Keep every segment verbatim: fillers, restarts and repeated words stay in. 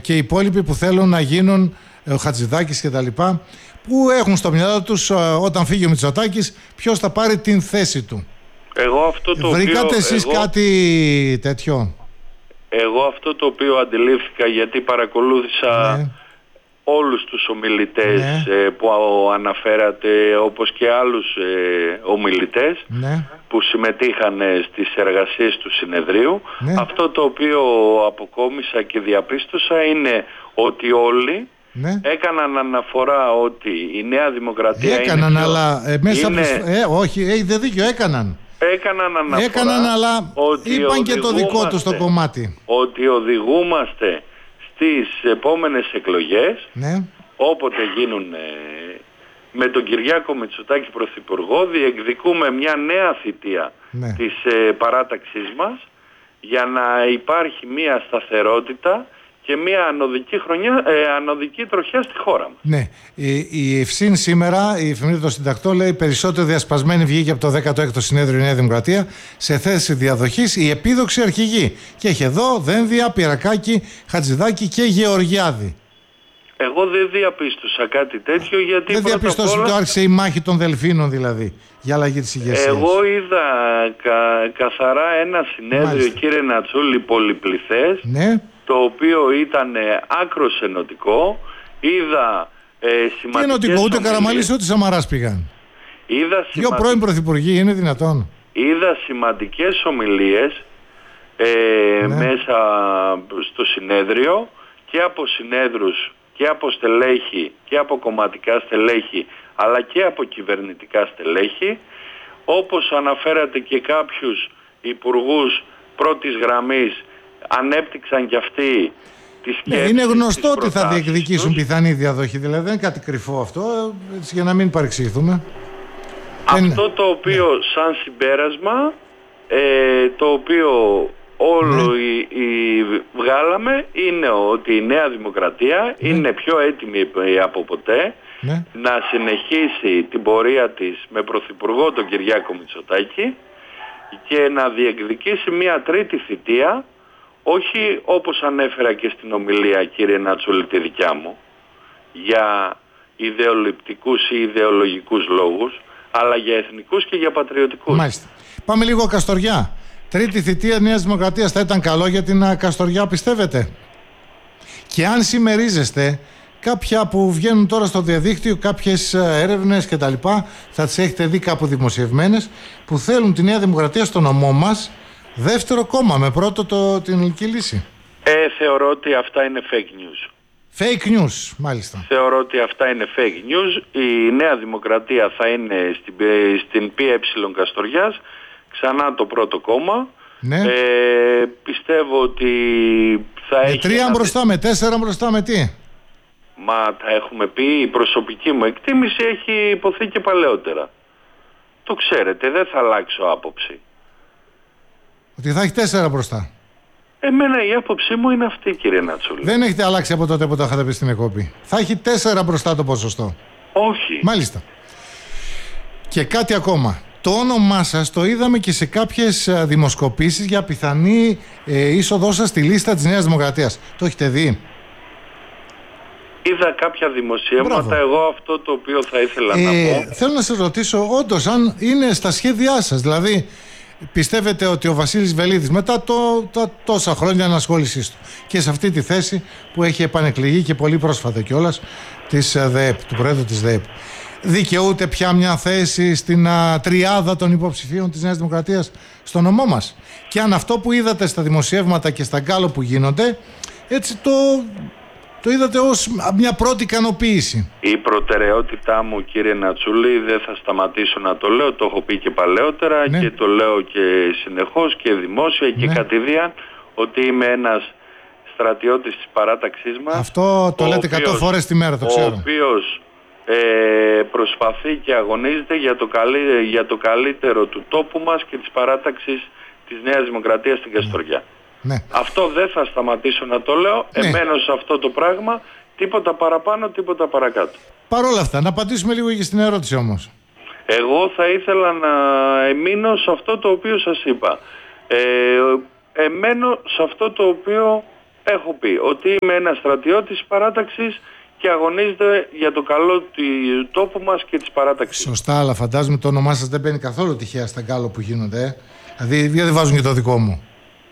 και οι υπόλοιποι που θέλουν να γίνουν, ο Χατζηδάκης και τα λοιπά, που έχουν στο μυαλό τους όταν φύγει ο Μητσοτάκης ποιος θα πάρει την θέση του. Εγώ αυτό το Βρήκατε οποίο, εσείς εγώ, κάτι τέτοιο? Εγώ αυτό το οποίο αντιλήφθηκα, γιατί παρακολούθησα ναι. όλους τους ομιλητές ναι. ε, που αναφέρατε, όπως και άλλους ε, ομιλητές ναι. που συμμετείχαν στις εργασίες του συνεδρίου. Ναι. Αυτό το οποίο αποκόμισα και διαπίστωσα είναι ότι όλοι ναι. έκαναν αναφορά ότι η Νέα Δημοκρατία έκαναν, είναι... αλλά ε, μέσα είναι... από... ε, όχι, έχετε δίκιο, έκαναν. Έκαναν αναφορά έκαναν, αλλά ότι είπαν και το δικό τους το κομμάτι. Ότι οδηγούμαστε στις επόμενες εκλογές, ναι. όποτε γίνουν, με τον Κυριάκο Μητσοτάκη Πρωθυπουργό, διεκδικούμε μια νέα θητεία ναι. της ε, παράταξής μας, για να υπάρχει μια σταθερότητα και μια ανωδική, χρονιά, ε, ανωδική τροχιά στη χώρα μας. Ναι. Η, η Ευσύν σήμερα, η εφημερίδα των συντακτών, λέει περισσότερο διασπασμένη βγήκε από το δέκατο έκτο συνέδριο η Νέα Δημοκρατία σε θέση διαδοχής η επίδοξη αρχηγή. Και έχει εδώ Δένδια, Πυρακάκη, Χατζηδάκη και Γεωργιάδη. Εγώ δεν διαπίστωσα κάτι τέτοιο, γιατί δεν διαπίστωσα ότι άρχισε η μάχη των Δελφίνων δηλαδή για αλλαγή της ηγεσίας. Εγώ είδα κα, καθαρά ένα συνέδριο, μάλιστα, κύριε Νατσούλη, πολυπληθές, ναι, το οποίο ήταν άκρος ενωτικό. Είδα ε, σημαντικές... Τι ενωτικό, ούτε Καραμανλής ούτε Σαμαράς πήγαν. Είδα Δύο σημαντικ... πρώην πρωθυπουργοί, είναι δυνατόν? Είδα σημαντικές ομιλίες ε, ναι. μέσα στο συνέδριο, και από συνέδρους και από στελέχη και από κομματικά στελέχη, αλλά και από κυβερνητικά στελέχη, όπως αναφέρατε και κάποιους υπουργούς πρώτης γραμμής ανέπτυξαν κι αυτοί τις σκέψεις. Ναι, είναι γνωστό ότι θα διεκδικήσουν τους. πιθανή διαδοχή, δηλαδή δεν είναι κάτι κρυφό αυτό, έτσι, για να μην παρεξηγηθούμε. Αυτό το οποίο ναι. σαν συμπέρασμα, ε, το οποίο όλο ναι. η, η, βγάλαμε, είναι ότι η Νέα Δημοκρατία ναι. είναι πιο έτοιμη από ποτέ ναι. να συνεχίσει την πορεία της με πρωθυπουργό τον Κυριάκο Μητσοτάκη και να διεκδικήσει μια τρίτη θητεία, όχι όπως ανέφερα και στην ομιλία, κύριε Νατσούλη, τη δικιά μου, για ιδεολειπτικούς ή ιδεολογικούς λόγους, αλλά για εθνικούς και για πατριωτικούς. Μάλιστα. Πάμε λίγο Καστοριά. Τρίτη θητεία Νέας Δημοκρατίας θα ήταν καλό για την Καστοριά, πιστεύετε? Και αν συμμερίζεστε κάποια που βγαίνουν τώρα στο διαδίκτυο, κάποιες έρευνες και τα λοιπά, θα τις έχετε δει κάπου δημοσιευμένες, που θέλουν τη Νέα Δημοκρατία στο νομό μας δεύτερο κόμμα, με πρώτο το, την ελληνική λύση. Ε, θεωρώ ότι αυτά είναι fake news. Fake news, μάλιστα. Θεωρώ ότι αυτά είναι fake news. Η Νέα Δημοκρατία θα είναι στην, στην ΠΕ Καστοριάς ξανά το πρώτο κόμμα. Ναι. Ε, πιστεύω ότι θα με έχει... τρία ένα... μπροστά, με τέσσερα μπροστά, με τι? Μα τα έχουμε πει, η προσωπική μου εκτίμηση έχει υποθεί και παλαιότερα. Το ξέρετε, δεν θα αλλάξω άποψη. Ότι θα έχει τέσσερα μπροστά. Εμένα η άποψή μου είναι αυτή, κύριε Νατσούλη. Δεν έχετε αλλάξει από τότε που το είχατε πει στην εκπομπή. Θα έχει τέσσερα μπροστά το ποσοστό. Όχι. Μάλιστα. Και κάτι ακόμα. Το όνομά σας το είδαμε και σε κάποιες δημοσκοπήσεις για πιθανή ε, είσοδό σας στη λίστα της Νέας Δημοκρατίας. Το έχετε δει? Είδα κάποια δημοσιεύματα. Μπράβο. Εγώ αυτό το οποίο θα ήθελα ε, να πω... Θέλω να σας ρωτήσω όντως αν είναι στα σχέδιά σας. Δηλαδή, πιστεύετε ότι ο Βασίλης Βελίδης, μετά το, τα τόσα χρόνια ανασχόλησής του και σε αυτή τη θέση που έχει επανεκλεγεί και πολύ πρόσφατα κιόλας της ΔΕΕΠ, του Πρόεδρου της ΔΕΕΠ, δικαιούται πια μια θέση στην α, τριάδα των υποψηφίων της Νέας Δημοκρατίας στο νομό μας? Και αν αυτό που είδατε στα δημοσιεύματα και στα γκάλο που γίνονται, έτσι το, το είδατε ως μια πρώτη ικανοποίηση? Η προτεραιότητά μου, κύριε Νατσούλη, δεν θα σταματήσω να το λέω, το έχω πει και παλαιότερα, ναι, και το λέω και συνεχώς και δημόσια, ναι, και κατηδίαν, ότι είμαι ένας στρατιώτης της παράταξής μας. Αυτό το λέτε εκατό φορές τη μέρα, το ξέρω. Ο οποίος ε, προσπαθεί και αγωνίζεται για το, καλύ, για το καλύτερο του τόπου μας και της παράταξης της Νέας Δημοκρατίας στην Καστοριά. Ναι. Αυτό δεν θα σταματήσω να το λέω. Ναι. Εμένω σε αυτό το πράγμα, τίποτα παραπάνω, τίποτα παρακάτω. Παρ' όλα αυτά, να απαντήσουμε λίγο και στην ερώτηση όμως. Εγώ θα ήθελα να εμείνω σε αυτό το οποίο σας είπα. Ε, εμένω σε αυτό το οποίο έχω πει ότι είμαι ένας στρατιώτης της παράταξης και αγωνίζεται για το καλό του τόπου μας και της παράταξης. Σωστά, αλλά φαντάζομαι το όνομά σας δεν μπαίνει καθόλου τυχαία στα γκάλο που γίνονται. Ε? Δηλαδή, γιατί δεν βάζουν και το δικό μου.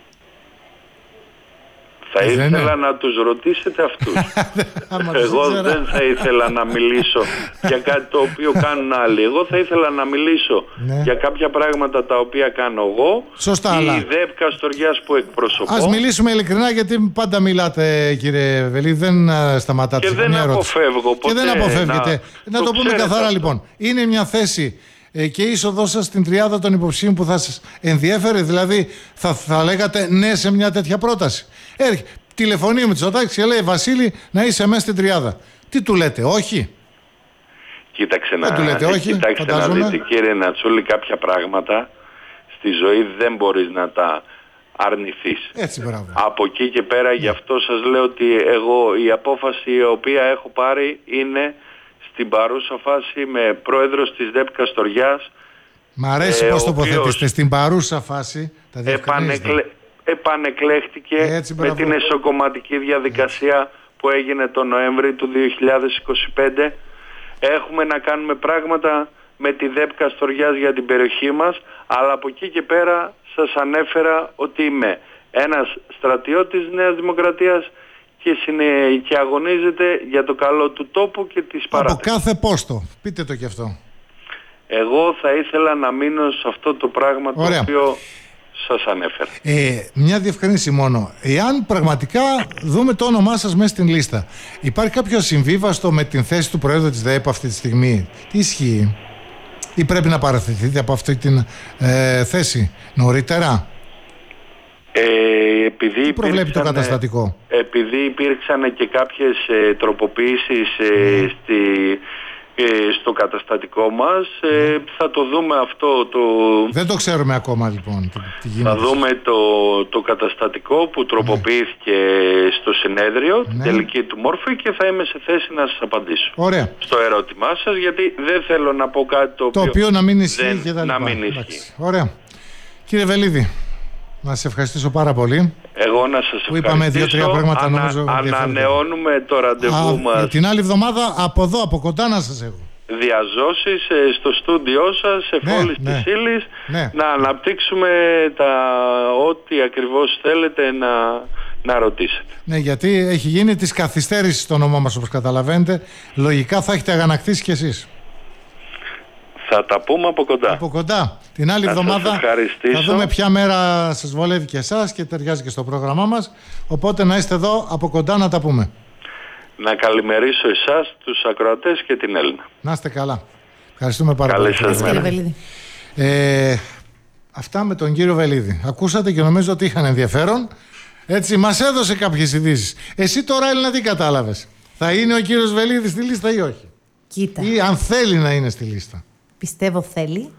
Θα ήθελα είναι. να τους ρωτήσετε αυτούς. Εγώ δεν θα ήθελα να μιλήσω για κάτι το οποίο κάνουν άλλοι. Εγώ θα ήθελα να μιλήσω ναι. για κάποια πράγματα τα οποία κάνω εγώ. Σωστά, η αλλά... ΔΕΠ Καστοριάς που εκπροσωπώ. Ας μιλήσουμε ειλικρινά, γιατί πάντα μιλάτε, κύριε Βελίδη, δεν σταματάτε. Και δεν αποφεύγω ποτέ. Και δεν αποφεύγετε. Να, να το, το πούμε καθαρά αυτό. Λοιπόν. Είναι μια θέση και η είσοδό σας στην τριάδα των υποψήφιων που θα σας ενδιέφερε, δηλαδή θα, θα λέγατε ναι σε μια τέτοια πρόταση. Έρχεται, τηλεφωνεί με Μητσοτάκης και λέει Βασίλη να είσαι μέσα στην τριάδα. Τι του λέτε, όχι? Κοίταξε να, του λέτε, όχι, κοιτάξτε να δείτε, κύριε Νατσούλη, κάποια πράγματα στη ζωή δεν μπορείς να τα αρνηθείς. Έτσι, μπράβο. Από εκεί και πέρα, γι' αυτό σας λέω ότι εγώ η απόφαση η οποία έχω πάρει είναι στην παρούσα φάση με πρόεδρος της ΔΕΠ Καστοριάς. Μ' αρέσει ε, πώς τοποθετήσετε στην παρούσα φάση. Τα επανεκλε... επανεκλέχτηκε Έτσι, με την εσωκομματική διαδικασία που έγινε τον Νοέμβρη του δύο χιλιάδες είκοσι πέντε. Έχουμε να κάνουμε πράγματα με τη ΔΕΠ Καστοριάς για την περιοχή μας, αλλά από εκεί και πέρα σας ανέφερα ότι είμαι ένας στρατιώτης Νέας Δημοκρατίας και, συνε... και αγωνίζεται για το καλό του τόπου και της παράταξης. Από κάθε πόστο. Πείτε το κι αυτό. Εγώ θα ήθελα να μείνω σε αυτό το πράγμα Ωραία. το οποίο σας ανέφερα. Ε, μια διευκρίνηση μόνο. Εάν πραγματικά δούμε το όνομά σας μέσα στην λίστα, υπάρχει κάποιο συμβίβαστο με την θέση του Προέδρου της ΔΕΠ αυτή τη στιγμή? Τι ισχύει? Ή πρέπει να παραθεθείτε από αυτή την ε, θέση νωρίτερα? Ε, επειδή Τι προβλέπει το καταστατικό? Επειδή υπήρξαν και κάποιες ε, τροποποιήσεις ε, mm. στη, ε, στο καταστατικό μας, ε, mm. θα το δούμε αυτό το... Δεν το ξέρουμε ακόμα λοιπόν τι γίνεται. Θα δούμε το, το καταστατικό που τροποποιήθηκε mm. στο συνέδριο, mm. την τελική του μόρφη, και θα είμαι σε θέση να σας απαντήσω. Ωραία. Στο ερώτημά σας, γιατί δεν θέλω να πω κάτι το, το οποίο, οποίο να μην ισχύει δεν, και τα να λοιπά. μην ισχύει. Ωραία. Κύριε Βελίδη, να σε ευχαριστήσω πάρα πολύ. Εγώ να σας ευχαριστήσω. Που είπαμε δύο-τρία πράγματα Ανα, νομίζω. Ανανεώνουμε το ραντεβού Α, μας. Την άλλη εβδομάδα από εδώ, από κοντά να σας έχω. Διαζώσεις ε, στο στούντιό σας, εφόλης ναι, της ναι, ύλης, ναι. να αναπτύξουμε τα ό,τι ακριβώς θέλετε να, να ρωτήσετε. Ναι, γιατί έχει γίνει της καθυστέρησης το όνομά μας, όπως καταλαβαίνετε. Λογικά θα έχετε αγανακτήσει κι εσείς. Θα τα πούμε από κοντά. Από κοντά. Την άλλη εβδομάδα θα δούμε ποια μέρα σας βολεύει και εσάς και ταιριάζει και στο πρόγραμμά μας. Οπότε να είστε εδώ από κοντά να τα πούμε. Να καλημερίσω εσάς, τους ακροατές και την Έλληνα. Να είστε καλά. Ευχαριστούμε πάρα Καλή πολύ. Σας μέρα. Βελίδη. Ε, αυτά με τον κύριο Βελίδη. Ακούσατε και νομίζω ότι είχαν ενδιαφέρον. Έτσι, μας έδωσε κάποιες ειδήσεις. Εσύ τώρα, Έλληνα, τι κατάλαβες? Θα είναι ο κύριος Βελίδης στη λίστα ή όχι? Κοίτα. Ή αν θέλει να είναι στη λίστα? Πιστεύω θέλει.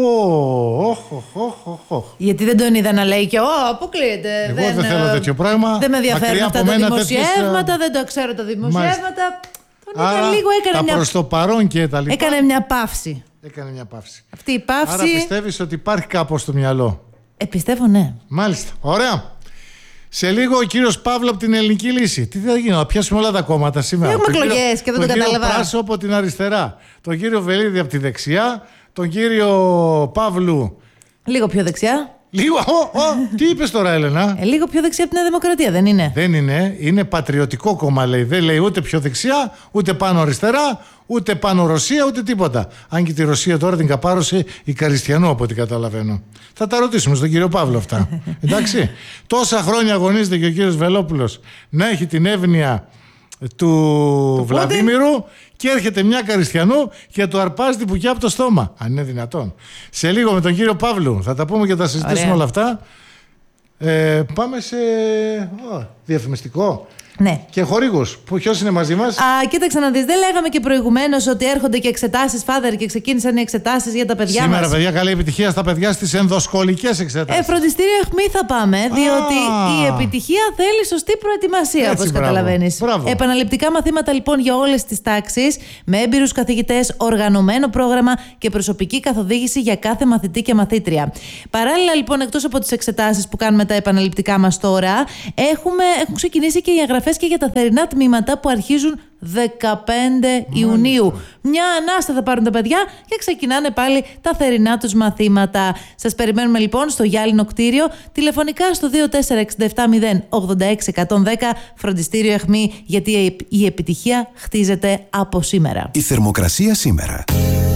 Oh, Γιατί δεν τον είδα να λέει και «Ω, αποκλείεται». Εγώ δεν, δεν θέλω τέτοιο πράγμα. Δεν με ενδιαφέρουν αυτά τα δημοσιεύματα, τέτοιες... δεν το ξέρω τα δημοσιεύματα. Τον είδα λίγο, έκανε τα μια... προς το παρόν και τα λοιπά. Έκανε μια παύση. Έκανε μια παύση. Αυτή η παύση... Άρα πιστεύεις ότι υπάρχει κάπως στο μυαλό? Ε, πιστεύω ναι. Μάλιστα, ωραία. Σε λίγο ο κύριος Παύλο από την Ελληνική Λύση. Τι θα γίνει, να πιάσουμε όλα τα κόμματα σήμερα. Έχουμε εκλογές και δεν το κατάλαβα. Τον κύριο Πράσο από την αριστερά. Τον κύριο Βελίδη από τη δεξιά. Τον κύριο Παύλου. Λίγο πιο δεξιά. Λίγο. Ο, ο, τι είπες τώρα, Έλενα? Ε, λίγο πιο δεξιά από την Νέα Δημοκρατία, δεν είναι? Δεν είναι. Είναι πατριωτικό κόμμα, λέει. Δεν λέει ούτε πιο δεξιά, ούτε πάνω αριστερά, ούτε πάνω Ρωσία, ούτε τίποτα. Αν και τη Ρωσία τώρα την καπάρωσε η Καριστιανού, από ό,τι καταλαβαίνω. Θα τα ρωτήσουμε στον κύριο Παύλο αυτά. Εντάξει. Τόσα χρόνια αγωνίζεται και ο κύριος Βελόπουλος να έχει την εύνοια του Βλαδίμηρου και έρχεται μια Καριστιανού και του αρπάζει την πουκιά από το στόμα. Αν είναι δυνατόν. Σε λίγο με τον κύριο Παύλου θα τα πούμε και θα συζητήσουμε Ωραία. όλα αυτά. Ε, πάμε σε oh, διαφημιστικό. Ναι. Και χορηγούς. Ποιος είναι μαζί μας? Α, κοίταξε να δεις. Δεν λέγαμε και προηγουμένως ότι έρχονται και εξετάσεις, Father, και ξεκίνησαν οι εξετάσεις για τα παιδιά Σήμερα, μας. παιδιά, καλή επιτυχία στα παιδιά στις ενδοσκολικές εξετάσεις. Ε, φροντιστήριο αιχμή θα πάμε, διότι Α. η επιτυχία θέλει σωστή προετοιμασία, όπως μπράβο. καταλαβαίνεις. Μπράβο. Επαναληπτικά μαθήματα λοιπόν για όλες τις τάξεις, με έμπειρους καθηγητές, οργανωμένο πρόγραμμα και προσωπική καθοδήγηση για κάθε μαθητή και μαθήτρια. Παράλληλα, λοιπόν, εκτός από τις εξετάσεις που κάνουμε τα επαναληπτικά μας τώρα, έχουμε, έχουν ξεκινήσει και οι εγγραφές και για τα θερινά τμήματα που αρχίζουν δεκαπέντε Ιουνίου. Μια ανάστα θα πάρουν τα παιδιά και ξεκινάνε πάλι τα θερινά τους μαθήματα. Σας περιμένουμε λοιπόν στο γυάλινο κτίριο, τηλεφωνικά στο δύο τέσσερα έξι επτά μηδέν ογδόντα έξι εκατόν δέκα, φροντιστήριο αιχμή, γιατί η επιτυχία χτίζεται από σήμερα. Η θερμοκρασία σήμερα.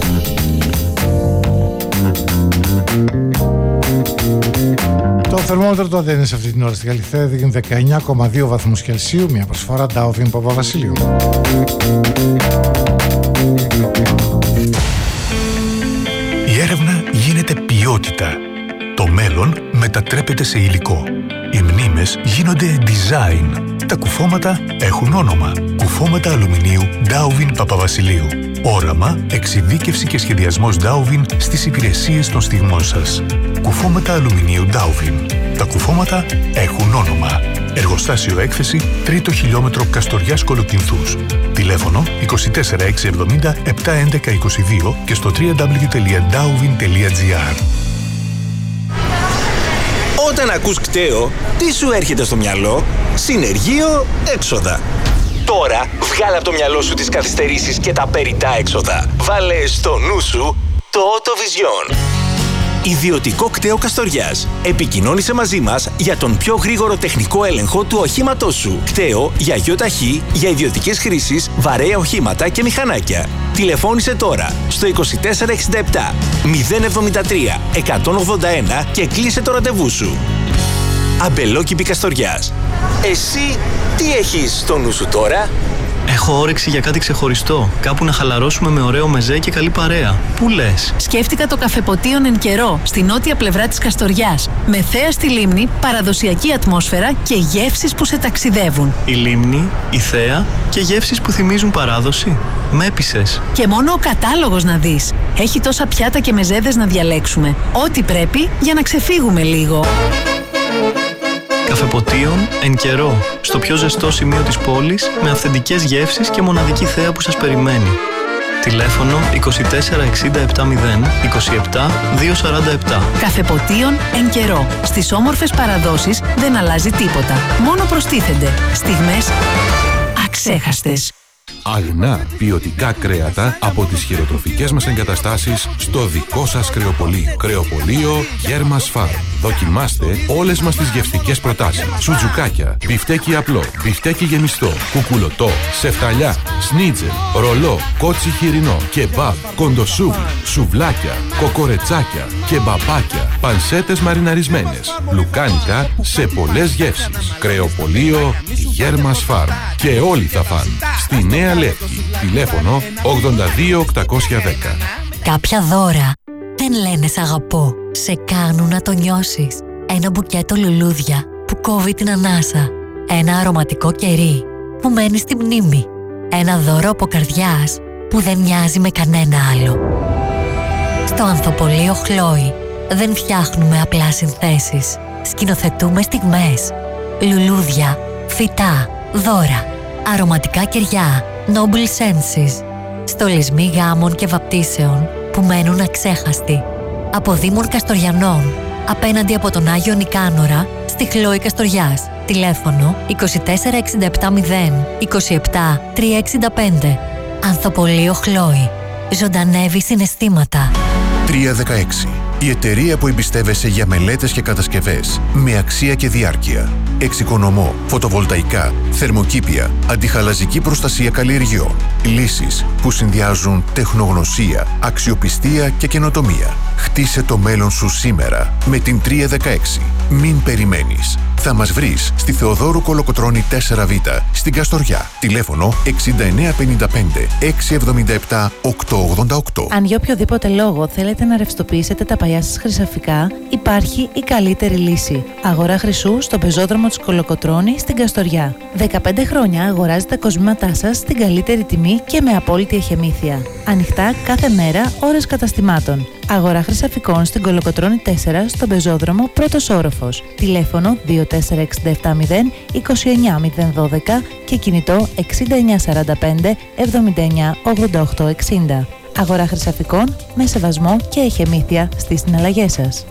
Το θερμόμετρο τότε είναι σε αυτή την ώρα στην Καλυθέα, δείχνει δεκαεννιά κόμμα δύο βαθμούς Κελσίου, μια προσφορά Ντάουβιν Παπαβασιλείου. Η έρευνα γίνεται ποιότητα. Το μέλλον μετατρέπεται σε υλικό. Οι μνήμες γίνονται design. Τα κουφώματα έχουν όνομα. Κουφώματα αλουμινίου Ντάουβιν Παπαβασιλείου. Όραμα, εξειδίκευση και σχεδιασμός Ντάουβιν στις υπηρεσίες των στιγμών σας. Κουφώματα αλουμινίου Ντάουβιν. Τα κουφώματα έχουν όνομα. Εργοστάσιο έκθεση, τρίτο χιλιόμετρο Καστοριάς Κολοκυνθούς. Τηλέφωνο είκοσι τέσσερα εξακόσια εβδομήντα επτακόσια έντεκα είκοσι δύο και στο double-u double-u double-u τελεία ντάουβιν τελεία τζι άρ. Όταν ακούς κταίο, τι σου έρχεται στο μυαλό? Συνεργείο, έξοδα. Τώρα βγάλε από το μυαλό σου τις καθυστερήσεις και τα περιττά έξοδα. Βάλε στο νου σου το Autovision. Ιδιωτικό κταίο Καστοριάς. Επικοινώνησε μαζί μας για τον πιο γρήγορο τεχνικό έλεγχο του οχήματός σου. Κταίο για γιοταχή, για ιδιωτικές χρήσεις, βαρέα οχήματα και μηχανάκια. Τηλεφώνησε τώρα στο είκοσι τέσσερα εξήντα επτά μηδέν εβδομήντα τρία εκατόν ογδόντα ένα και κλείσε το ραντεβού σου. Αμπελόκηπη Καστοριάς. Εσύ τι έχεις στο νου σου τώρα? Έχω όρεξη για κάτι ξεχωριστό. Κάπου να χαλαρώσουμε με ωραίο μεζέ και καλή παρέα. Πού λες? Σκέφτηκα το καφεποτίον Εν Καιρό, στη νότια πλευρά της Καστοριάς. Με θέα στη λίμνη, παραδοσιακή ατμόσφαιρα και γεύσεις που σε ταξιδεύουν. Η λίμνη, η θέα και γεύσεις που θυμίζουν παράδοση. Με έπεισες. Και μόνο ο κατάλογος να δεις. Έχει τόσα πιάτα και μεζέδες να διαλέξουμε. Ό,τι πρέπει για να ξεφύγουμε λίγο. Καφεποτίον Εν Καιρό, στο πιο ζεστό σημείο της πόλης, με αυθεντικές γεύσεις και μοναδική θέα που σας περιμένει. Τηλέφωνο είκοσι τέσσερα εξήντα επτά μηδέν είκοσι επτά διακόσια σαράντα επτά. Καφεποτίον Εν Καιρό. Στις όμορφες παραδόσεις δεν αλλάζει τίποτα. Μόνο προστίθενται στιγμές αξέχαστες. Αγνά ποιοτικά κρέατα από τις χειροτροφικές μας εγκαταστάσεις στο δικό σας κρεοπωλείο. Κρεοπωλείο Γέρμας Φαρμ. Δοκιμάστε όλες μας τις γευστικές προτάσεις. Σουτζουκάκια, μπιφτέκι απλό, μπιφτέκι γεμιστό, κουκουλωτό, σεφταλιά, σνίτζελ, ρολό, κότσι χοιρινό, κεμπάμπ, κοντοσούβλι, σουβλάκια, κοκορετσάκια, κεμπαπάκια, πανσέτες μαριναρισμένες, λουκάνικα σε πολλές γεύσεις. Κρεοπωλείο Γέρμας Φαρμ. Και όλοι θα φάνε. Στη Νέα Λεύκη. Τηλέφωνο ογδόντα δύο οκτακόσια δέκα. Κάποια δώρα δεν λένε σ' αγαπώ. Σε κάνουν να το νιώσεις. Ένα μπουκέτο λουλούδια που κόβει την ανάσα. Ένα αρωματικό κερί που μένει στη μνήμη. Ένα δώρο από καρδιάς που δεν μοιάζει με κανένα άλλο. Στο Ανθοπωλείο Χλόη δεν φτιάχνουμε απλά συνθέσεις. Σκηνοθετούμε στιγμές. Λουλούδια, φυτά, δώρα, αρωματικά κεριά, Noble Senses. Στολισμοί γάμων και βαπτίσεων που μένουν αξέχαστοι. Από Δήμων Καστοριανών, απέναντι από τον Άγιο Νικάνορα, στη Χλόη Καστοριάς. Τηλέφωνο είκοσι τέσσερα εξήντα επτά μηδέν είκοσι επτά τριακόσια εξήντα πέντε. Ανθοπωλείο Χλόη. Ζωντανεύει συναισθήματα. τριακόσια δεκαέξι. Η εταιρεία που εμπιστεύεσαι για μελέτες και κατασκευές με αξία και διάρκεια. Εξοικονομώ, φωτοβολταϊκά, θερμοκήπια, αντιχαλαζική προστασία καλλιεργιών. Λύσεις που συνδυάζουν τεχνογνωσία, αξιοπιστία και καινοτομία. Χτίσε το μέλλον σου σήμερα με την τριακόσια δεκαέξι. Μην περιμένεις. Θα μας βρεις στη Θεοδόρου Κολοκοτρώνη τέσσερα β, στην Καστοριά. Τηλέφωνο εξήντα εννέα πενήντα πέντε εξακόσια εβδομήντα επτά οκτακόσια ογδόντα οκτώ. Αν για οποιοδήποτε λόγο θέλετε να ρευστοποιήσετε τα παλιά σας χρυσαφικά, υπάρχει η καλύτερη λύση. Αγορά χρυσού στον πεζόδρομο της Κολοκοτρώνη στην Καστοριά. δεκαπέντε χρόνια αγοράζετε τα κοσμήματά σας στην καλύτερη τιμή και με απόλυτη εχεμήθεια. Ανοιχτά κάθε μέρα, ώρες καταστημάτων. Αγορά χρυσαφικών στην Κολοκοτρώνη τέσσερα στον πεζόδρομο πρώτος όροφος. Τηλέφωνο δύο τέσσερα έξι επτά μηδέν είκοσι εννέα μηδέν δώδεκα και κινητό εξήντα εννέα σαράντα πέντε εβδομήντα εννέα ογδόντα οκτώ εξήντα. Αγορά χρυσαφικών με σεβασμό και εχεμήθεια στις συναλλαγές σας.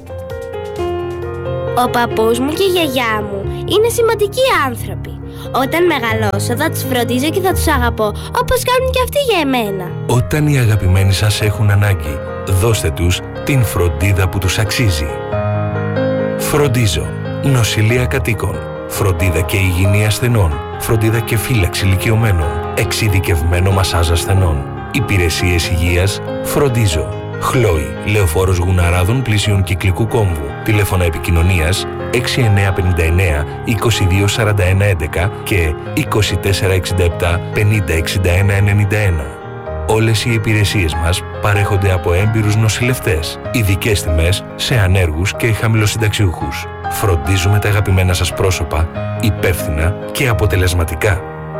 Ο παππούς μου και η γιαγιά μου είναι σημαντικοί άνθρωποι. Όταν μεγαλώσω θα τους φροντίζω και θα τους αγαπώ όπως κάνουν και αυτοί για εμένα. Όταν οι αγαπημένοι σας έχουν ανάγκη, δώστε τους την φροντίδα που τους αξίζει. Φροντίζω. Νοσηλεία κατοίκων. Φροντίδα και υγιεινή ασθενών. Φροντίδα και φύλαξη ηλικιωμένων. Εξειδικευμένο μασάζ ασθενών. Υπηρεσίες υγείας. Φροντίζω. Χλόι, Λεωφόρος Γουναράδων πλησίων Κυκλικού Κόμβου. Τηλέφωνα επικοινωνίας έξι εννέα πέντε εννέα είκοσι δύο σαράντα ένα έντεκα και είκοσι τέσσερα εξήντα επτά πενήντα εξήντα ένα ενενήντα ένα. Όλες οι υπηρεσίες μας παρέχονται από έμπειρους νοσηλευτές. Ειδικές τιμές σε ανέργους και χαμηλοσυνταξιούχους. Φροντίζουμε τα αγαπημένα σας πρόσωπα υπεύθυνα και αποτελεσματικά.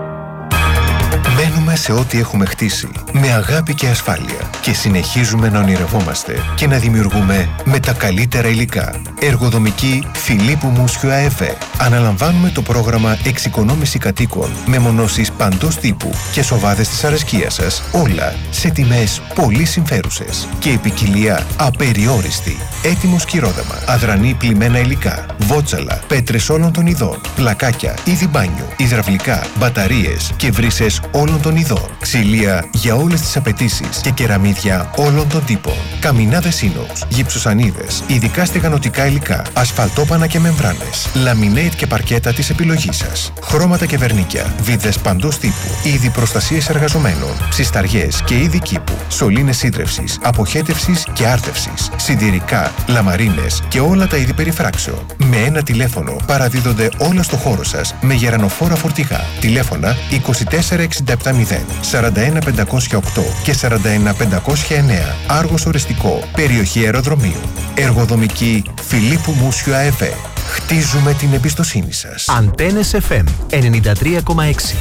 Μένουμε σε ό,τι έχουμε χτίσει, με αγάπη και ασφάλεια και συνεχίζουμε να ονειρευόμαστε και να δημιουργούμε με τα καλύτερα υλικά. Εργοδομική Φιλίππου Μούσιου ΑΕΦΕ. Αναλαμβάνουμε το πρόγραμμα εξοικονόμηση κατοίκων με μονώσεις παντός τύπου και σοβάδες της αρεσκίας σας, όλα σε τιμές πολύ συμφέρουσες και η ποικιλία απεριόριστη. Έτοιμο σκυρόδεμα, αδρανή πλημμένα υλικά, βότσαλα, πέτρες όλων των ειδών, πλακάκια, είδη μπάνιου, υδραυλικά, μπαταρίες και βρύσες όλων των ειδών, ξυλία για όλες τις απαιτήσεις και κεραμίδια όλων των τύπων, καμινάδες ίνοξ, γυψοσανίδες, ειδικά στεγανοτικά υλικά, ασφαλτόπανα και μεμβράνες, λαμινέιτ και παρκέτα της επιλογής σας, χρώματα και βερνίκια, βίδες παντός τύπου, είδη προστασίες εργαζομένων, ψισταριές και είδη κήπου, σωλήνες σύντρευσης, αποχέτευσης και άρτευσης, σιδηρικά, λαμαρίνες και όλα τα είδη περιφράξεων. Με ένα τηλέφωνο παραδίδονται όλα στο χώρο σας με γερανοφόρα φορτηγά. Τηλέφωνα είκοσι τέσσερα εξήντα επτά μηδέν σαράντα ένα πεντακόσια οκτώ και σαράντα ένα πεντακόσια εννέα. Άργος Οριστικό, περιοχή αεροδρομίου. Εργοδομική Φιλίππου Μούσιου ΑΕΒ. Χτίζουμε την εμπιστοσύνη σας. Αντένες εφ εμ ενενήντα τρία κόμμα έξι.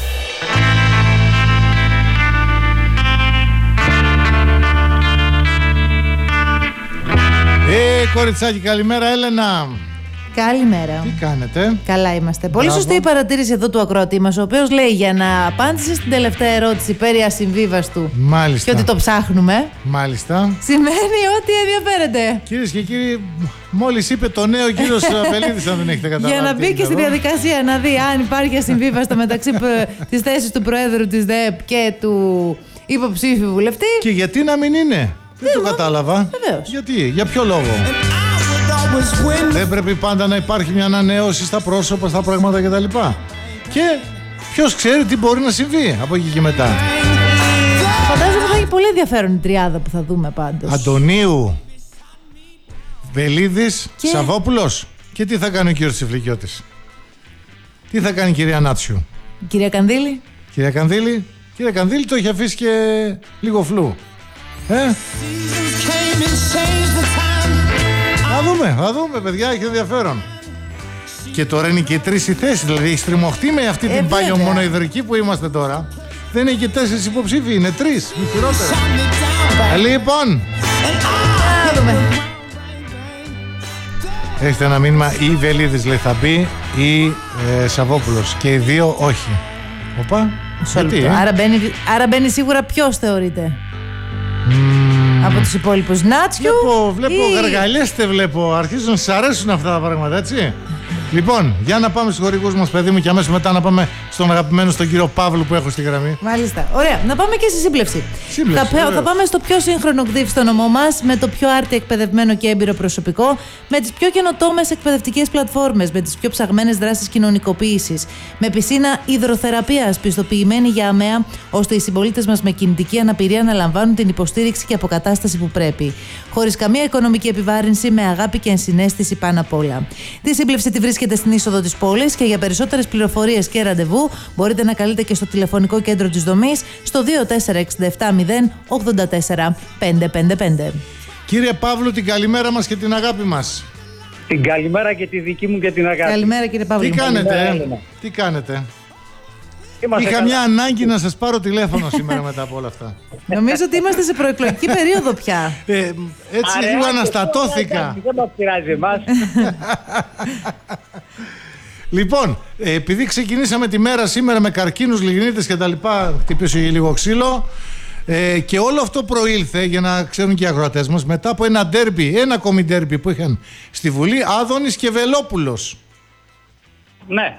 Ε, κοριτσάκι, καλημέρα, Έλενα. Καλημέρα. Τι κάνετε? Καλά είμαστε. Πολύ Μπράβο. σωστή η παρατήρηση εδώ του ακροατή μας, ο οποίος λέει για να απάντησε στην τελευταία ερώτηση περί ασυμβίβαστου. Μάλιστα. Και ότι το ψάχνουμε. Μάλιστα. Σημαίνει ότι ενδιαφέρεται. Κυρίες και κύριοι, μόλις είπε το νέο ο κύριος Βελίδης, αν δεν έχετε καταλάβει. Για να μπει και στη διαδικασία να δει αν υπάρχει ασυμβίβαστο μεταξύ της θέσης του Προέδρου της ΔΕΕΠ και του υποψήφιου βουλευτή. Και γιατί να μην είναι? Δεν το κατάλαβα. Βεβαίως. Γιατί, για ποιο λόγο? Δεν πρέπει πάντα να υπάρχει μια ανανέωση στα πρόσωπα, στα πράγματα κτλ. Και ποιος ξέρει τι μπορεί να συμβεί από εκεί και μετά. Φαντάζομαι θα έχει πολύ ενδιαφέρον η τριάδα που θα δούμε πάντως. Αντωνίου, Βελίδης, και... Σαββόπουλος. Και τι θα κάνει ο κύριος Τσιφλικιώτης? Τι θα κάνει η κυρία Νάτσιου? Κυρία Κανδύλη. Κυρία Κανδύλη. Κυρία Κανδύλη το έχει αφήσει και λίγο φλού. Ε? Θα δούμε, θα δούμε, παιδιά, έχει ενδιαφέρον. Και τώρα είναι και τρεις οι θέσεις, δηλαδή έχει στριμωχτεί με αυτή ε, την παλιωμονοϊδρική που είμαστε τώρα. Δεν είναι και τέσσερις υποψήφοι, είναι τρεις, μη χειρότερα. Λοιπόν, θα δούμε. Έχετε ένα μήνυμα, ή Βελίδης λέει θα μπει ή ε, Σαββόπουλος. Και οι δύο όχι. Οπα, γιατί, ε? άρα, μπαίνει, άρα μπαίνει σίγουρα ποιος θεωρείται? Mm. Από τους υπόλοιπους Νάτσιου. Βλέπω, βλέπω ή... γαργαλιέστε, βλέπω. Αρχίζουν να σας αρέσουν αυτά τα πράγματα, έτσι. Λοιπόν, για να πάμε στους χορηγούς μας, παιδί μου, και αμέσως μετά να πάμε στον αγαπημένο, στον κύριο Παύλου που έχω στη γραμμή. Μάλιστα. Ωραία. Να πάμε και στη σύμπλευση. σύμπλευση θα, θα πάμε στο πιο σύγχρονο ΚΔΙΦ στο νομό μας, με το πιο άρτια εκπαιδευμένο και έμπειρο προσωπικό, με τις πιο καινοτόμες εκπαιδευτικές πλατφόρμες, με τις πιο ψαγμένες δράσεις κοινωνικοποίησης, με πισίνα υδροθεραπείας πιστοποιημένη για ΑΜΕΑ, ώστε οι συμπολίτες μας με κινητική αναπηρία να λαμβάνουν την υποστήριξη και αποκατάσταση που πρέπει. Χωρίς καμία οικονομική επιβάρυνση, με αγάπη και ενσυναίσθηση πάνω απ' όλα. Τη σύμπλευση τη βρίσκεται βρίσκεται στην είσοδο της πόλης και για περισσότερες πληροφορίες και ραντεβού μπορείτε να καλείτε και στο τηλεφωνικό κέντρο της δομής στο δύο τέσσερα έξι επτά μηδέν ογδόντα τέσσερα πεντακόσια πενήντα πέντε. Κύριε Παύλου, την καλημέρα μας και την αγάπη μας. Την καλημέρα και τη δική μου και την αγάπη. Καλημέρα κύριε Παύλου. Τι κάνετε, ε? Τι κάνετε. Είμαστε Είχα καλά. μια ανάγκη να σας πάρω τηλέφωνο σήμερα μετά από όλα αυτά. Νομίζω ότι είμαστε σε προεκλογική περίοδο πια. Ε, έτσι Αρέ, λίγο άκου, αναστατώθηκα. Δεν μας πειράζει εμάς. Λοιπόν, ε, επειδή ξεκινήσαμε τη μέρα σήμερα με καρκίνους, λιγνίτες και τα λοιπά, χτυπήσω λίγο ξύλο, ε, και όλο αυτό προήλθε, για να ξέρουν και οι ακροατές μας, μετά από ένα ντέρμπι, ένα ακόμη ντέρμπι που είχαν στη Βουλή, Άδωνης και Βελόπουλος. Ναι.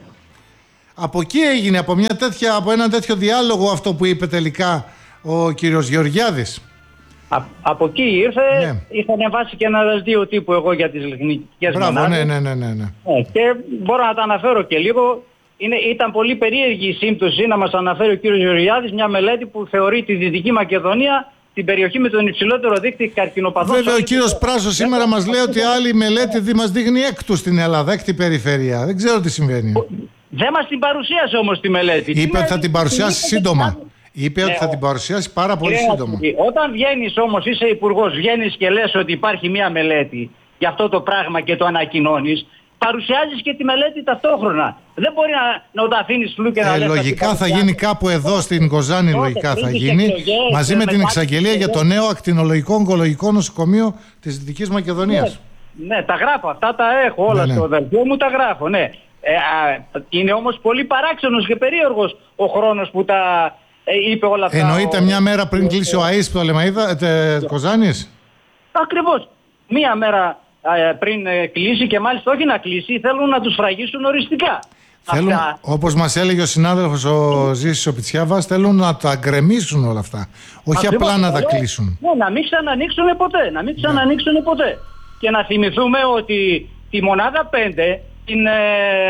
Από εκεί έγινε, από, μια τέτοια, από ένα τέτοιο διάλογο, αυτό που είπε τελικά ο κύριος Γεωργιάδης. Α, από εκεί ήρθε, Ναι. είχα ανεβάσει και ένα δελτίο τύπου εγώ για τις λιγνητικές Μπράβο, μονάδες. ναι, ναι, ναι, ναι, ναι. Ε, και μπορώ να τα αναφέρω και λίγο. Είναι, ήταν πολύ περίεργη η σύμπτωση να μας αναφέρει ο κύριος Γεωργιάδης μια μελέτη που θεωρεί τη Δυτική Μακεδονία την περιοχή με τον υψηλότερο δείκτη καρκινοπαθών. Βέβαια, ο κύριος Πράσος σήμερα μας λέει ότι άλλη μελέτη δι- μας δείχνει έκτου στην Ελλάδα, έκτη περιφέρεια. Δεν ξέρω τι συμβαίνει. Δεν μας την παρουσίασε όμως τη μελέτη. Είπε ότι θα την παρουσιάσει είπε σύντομα. και- Είπε ότι Ναι, θα ο- την παρουσιάσει πάρα πολύ Κύριε σύντομα. Αττική, όταν βγαίνεις όμως, είσαι υπουργός, βγαίνεις και λες ότι υπάρχει μια μελέτη για αυτό το πράγμα και το ανακοινώνεις, παρουσιάζεις και τη μελέτη ταυτόχρονα. Δεν μπορεί να, να το αφήνεις φλού και να Ε, λες... λογικά ότι θα γίνει κάπου εδώ στην Κοζάνη, Τότε λογικά θα πριν τις γίνει, εκλογές, μαζί με την μετά εξαγγελία τις για το εκλογές. νέο ακτινολογικό ογκολογικό νοσοκομείο της Δυτικής Μακεδονίας. Ναι, ναι, τα γράφω. Αυτά τα έχω όλα Ναι, ναι. στο δελτίο μου, τα γράφω, ναι. Ε, α, είναι όμως πολύ παράξενος και περίεργος ο χρόνος που τα ε, είπε όλα αυτά. Εννοείται ο- μια μέρα πριν κλείσει ο ΑΕΣ το Λεμαΐδα, τε, Κοζάνης. Ακριβώς. Μία μέρα ε, πριν ε, κλείσει και μάλιστα όχι να κλείσει, θέλουν να τους φραγίσουν οριστικά. Θέλουν, Αυτά. όπως μας έλεγε ο συνάδελφος ο Ζήσης ο Πιτσιάβας, θέλουν να τα γκρεμίσουν όλα αυτά. Όχι Ακριβώς. απλά να τα Λέω, κλείσουν. Ναι, να μην ξανανοίξουν ποτέ. Να μην ξανανοίξουν ποτέ. Και να θυμηθούμε ότι τη μονάδα πέντε την, ε,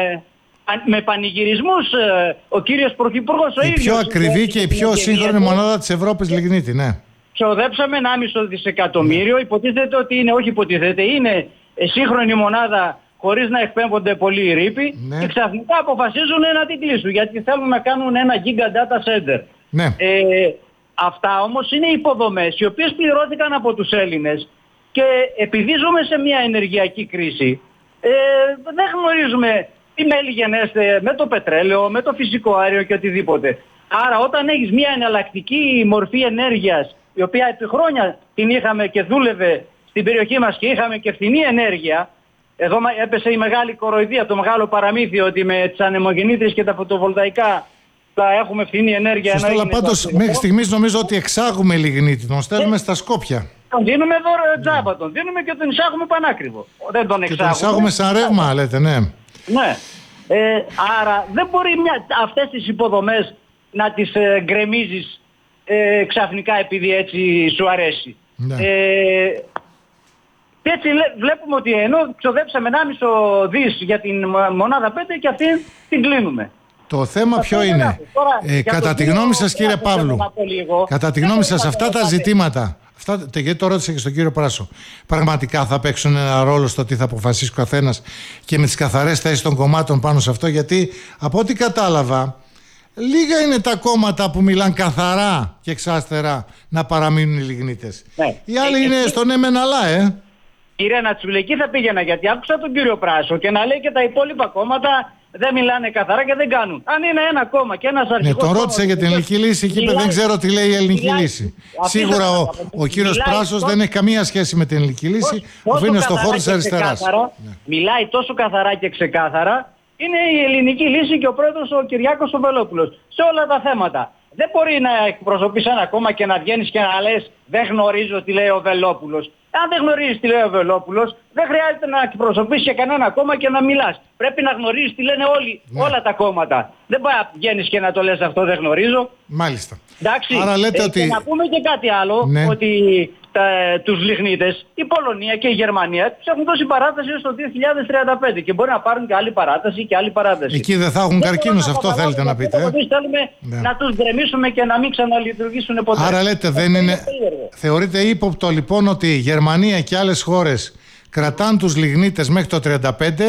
α- με πανηγυρισμούς ε, ο κύριος Πρωθυπουργός ο Η ίδιος. πιο ακριβή και η πιο σύγχρονη μονάδα της Ευρώπης λιγνίτη, ναι. Ξοδέψαμε ενάμιση δισεκατομμύριο. Υποτίθεται ότι είναι, όχι υποτίθεται, είναι ε, σύγχρονη μονάδα χωρίς να εκπέμπονται πολλοί ρήποι. Ναι. Και ξαφνικά αποφασίζουν να την κλείσουν γιατί θέλουν να κάνουν ένα giga data center. Ναι. Ε, αυτά όμως είναι υποδομές οι οποίες πληρώθηκαν από τους Έλληνες και επειδή ζούμε σε μια ενεργειακή κρίση ε, δεν γνωρίζουμε τι μέλη γενέστε με το πετρέλαιο, με το φυσικό αέριο και οτιδήποτε. Άρα όταν έχεις μια εναλλακτική μορφή ενέργειας η οποία επί χρόνια την είχαμε και δούλευε στην περιοχή μας και είχαμε και φθηνή ενέργεια, εδώ μα- έπεσε η μεγάλη κοροϊδία, το μεγάλο παραμύθι ότι με τις ανεμογεννήτριες και τα φωτοβολταϊκά θα έχουμε φθηνή ενέργεια. Σωστό, ενώ αλλά έγινε πάντως το- μέχρι στιγμής νομίζω ότι εξάγουμε λιγνίτη, τον στέλνουμε στα Σκόπια. Τον δίνουμε δώρο τζάμπα, τον δίνουμε και τον εισάγουμε πανάκριβο. Δεν τον Και τον εξάγουμε. εισάγουμε σαν ρεύμα, λέτε, ναι. Ναι. Ε, άρα δεν μπορεί μια, αυτές τις υποδομές να τις ε, γκρεμίζεις ε, ξαφνικά επειδή έτσι σου αρέσει. Ναι. Ε, και έτσι λέ- βλέπουμε ότι ενώ ξοδέψαμε ενάμιση δις για την μο- μονάδα πέντε και αυτή την κλείνουμε. Το θέμα ποιο είναι, ε, κατά τη γνώμη σας κύριε Παύλου, κατά τη γνώμη σας αυτά τα ζητήματα, αυτά, τε- γιατί το ρώτησα και στον κύριο Πράσο, πραγματικά θα παίξουν ένα ρόλο στο τι θα αποφασίσει ο καθένας και με τις καθαρές θέσεις των κομμάτων πάνω σε αυτό, γιατί από ό,τι κατάλαβα, λίγα είναι τα κόμματα που μιλάν καθαρά και εξάστερα να παραμείνουν οι λιγνίτες. Ναι. Οι άλλοι είναι στον ναι μεν αλλά, ε. Κύριε Νατσουλεκή θα πήγαινα γιατί άκουσα τον κύριο Πράσο και να λέει και τα υπόλοιπα κόμματα δεν μιλάνε καθαρά και δεν κάνουν. Αν είναι ένα κόμμα και ένας αρχηγός... Ναι, τον κόμματος ρώτησα για την που ελληνική λύση και είπε μιλάει- δεν ξέρω τι λέει η ελληνική μιλάει- λύση. Αυτή Σίγουρα θα ο, καταλάβω. ο κύριος Μιλάει Πράσος τόσο- δεν έχει καμία σχέση με την ελληνική λύση, Τόσο αφού είναι στον καθαρά χώρο της και αριστεράς. ξεκάθαρα, μιλάει τόσο καθαρά και ξεκάθαρα, είναι η ελληνική λύση και ο πρόεδρος ο Κυριάκος ο Βελόπουλος σε όλα τα θέματα. Δεν μπορεί να εκπροσωπείς ένα κόμμα και να βγαίνεις και να λες δεν γνωρίζω τι λέει ο Βελόπουλος. Αν δεν γνωρίζεις τι λέει ο Βελόπουλος, δεν χρειάζεται να εκπροσωπείς και κανένα κόμμα και να μιλάς. Πρέπει να γνωρίζεις τι λένε όλοι, Ναι. όλα τα κόμματα. Δεν πάει να βγαίνεις και να το λες αυτό δεν γνωρίζω. Μάλιστα. Εντάξει, Άρα λέτε ε, ότι- και να πούμε και κάτι άλλο, Ναι. ότι τα, τους λιγνίτες, η Πολωνία και η Γερμανία τους έχουν δώσει παράταση έως το δύο χιλιάδες τριάντα πέντε και μπορεί να πάρουν και άλλη παράταση και άλλη παράταση. Εκεί δεν θα έχουν Δεν καρκίνους, μπορώ αυτό καταλάβω θέλετε να γιατί πείτε, ε? εμείς θέλουμε Ναι. να τους γκρεμίσουμε και να μην ξαναλειτουργήσουν ποτέ. Άρα λέτε δεν είναι... Θεωρείτε ύποπτο λοιπόν ότι η Γερμανία και άλλες χώρες κρατάν τους λιγνίτες μέχρι το τριάντα πέντε,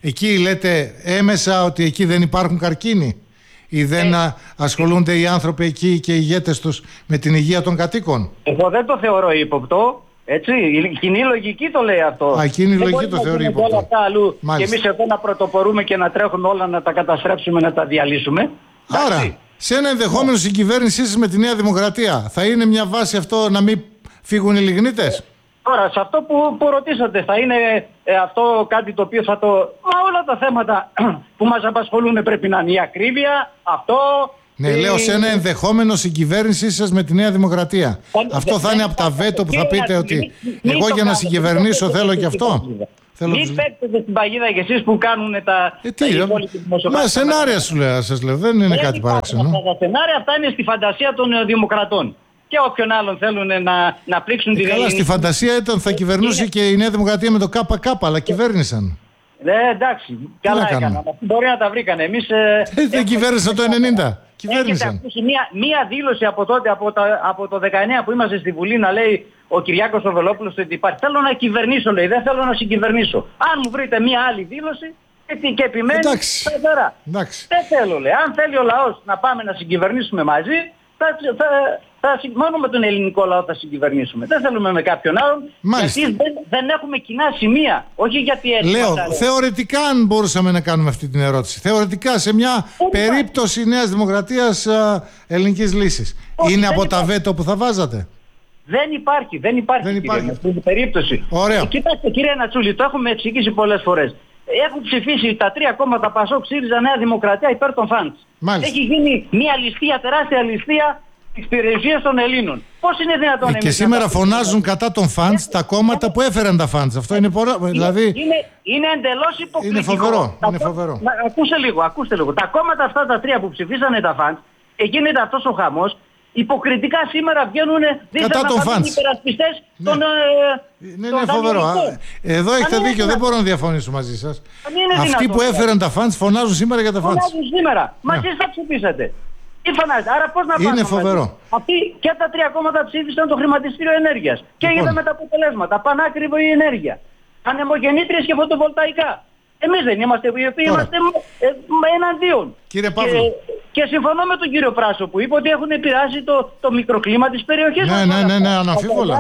Εκεί λέτε έμεσα ότι εκεί δεν υπάρχουν καρκίνοι ή δεν ε, ασχολούνται οι άνθρωποι εκεί και οι ηγέτες τους με την υγεία των κατοίκων? Εγώ δεν το θεωρώ ύποπτο. Έτσι, η κοινή λογική το λέει αυτό. Α, η κοινή λογική το θεωρεί ύποπτο. Όλα αυτά αλλού και εμείς εδώ να πρωτοπορούμε και να τρέχουμε όλα να τα καταστρέψουμε, να τα διαλύσουμε. Άρα, εντάξει, σε ένα ενδεχόμενο συγκυβέρνησή σας με τη Νέα Δημοκρατία, θα είναι μια βάση αυτό να μην φύγουν οι λιγνίτες? Τώρα, σε αυτό που, που ρωτήσατε, θα είναι ε, αυτό κάτι το οποίο θα το... Μα όλα τα θέματα που μας απασχολούν πρέπει να είναι η ακρίβεια, αυτό... Ναι, η... λέω σε ένα ενδεχόμενο συγκυβέρνησή σας με τη Νέα Δημοκρατία. Πον, αυτό θα είναι από τα βέτο που θα πείτε ότι εγώ για να συγκυβερνήσω θέλω και αυτό. Μην παίξετε στην παγίδα και εσείς που κάνουν τα... Ε, τι, μα σενάρια σου λέω, σας λέω, δεν είναι κάτι παράξενο. Τα σενάρια αυτά είναι στη φαντασία των δημοκρατών. Και όποιον άλλον θέλουν να, να πλήξουν τη ε, καλά, στη φαντασία ήταν θα κυβερνούσε και η Νέα Δημοκρατία με το ΚΚ, αλλά κυβέρνησαν. Ναι, εντάξει, καλά έκαναν. Μπορεί να τα βρήκανε. Εμείς... Ε, δεν κυβέρνησαν το ενενήντα. Κυβέρνησαν. Ακούσει μία, μία δήλωση από τότε, από, τα, από το δεκαεννιά που είμαστε στη Βουλή, να λέει ο Κυριάκος ο Βελόπουλος ότι υπάρχει. Θέλω να κυβερνήσω, λέει, δεν θέλω να συγκυβερνήσω. Αν μου βρείτε μία άλλη δήλωση και, και επιμένει, θα φέρα. Δεν θέλω, λέει. Αν θέλει ο λαός να πάμε να συγκυβερνήσουμε μαζί, θα, θα, θα, μόνο με τον ελληνικό λαό θα συγκυβερνήσουμε. Δεν θέλουμε με κάποιον άλλον. Μάλιστα. Γιατί δεν, δεν έχουμε κοινά σημεία. Όχι γιατί έτσι. Λέω, θεωρητικά αν μπορούσαμε να κάνουμε αυτή την ερώτηση. Θεωρητικά σε μια Ό, περίπτωση Νέας Δημοκρατίας α, ελληνικής λύσης. Όχι, είναι από τα βέτο που θα βάζατε? Δεν υπάρχει, δεν υπάρχει, δεν υπάρχει. Κύριε, αυτή την περίπτωση. Ωραία. Κοιτάξτε κύριε Νατσούλη, το έχουμε εξηγήσει πολλές φορές. Έχουν ψηφίσει τα τρία κόμματα Πασόκ, ΣΥΡΙΖΑ, Νέα Δημοκρατία υπέρ των φαντς. Έχει γίνει μια ληστεία, τεράστια ληστεία της περιουσίας των Ελλήνων. Πώς είναι δυνατόν ε, εμείς... Και σήμερα φωνάζουν κατά των φαντς τα κόμματα που έφεραν τα φαντς. Αυτό είναι πολλά... Είναι, δηλαδή... είναι, είναι εντελώς υποκλητικό. Είναι φοβερό. Είναι φοβερό. Να, ακούστε λίγο, ακούστε λίγο. Τα κόμματα αυτά τα τρία που ψηφίσανε τα φαντς, γίνεται αυτός ο χαμός. Υποκριτικά σήμερα βγαίνουν κατά τον φαντς. Οι υπερασπιστές ναι. των... Ναι, είναι φοβερό. Εδώ έχετε δίκιο, δυνατόν. Δεν μπορώ να διαφωνήσω μαζί σας. Αυτοί δυνατόν, που έφεραν τα φαντς φωνάζουν σήμερα για τα φαντς. Φωνάζουν σήμερα. Ναι. Μαζί θα ψηφίσατε. Τι φωνάζετε. Άρα πώς να είναι φοβερό. Αυτοί και τα τρία κόμματα ψήφισαν το χρηματιστήριο ενέργειας. Και λοιπόν. Είδαμε τα αποτελέσματα. Πανάκριβο η ενέργεια. Ανεμογεννήτριες και φωτοβολταϊκά. Εμείς δεν είμαστε, οι οποίοι είμαστε ε, εναντίον. Κύριε Παύλο. Και, και συμφωνώ με τον κύριο Πράσο που είπε ότι έχουν επηρεάσει το, το μικροκλίμα της περιοχής. Ναι, ναι, ναι, ναι, αναμφίβολα.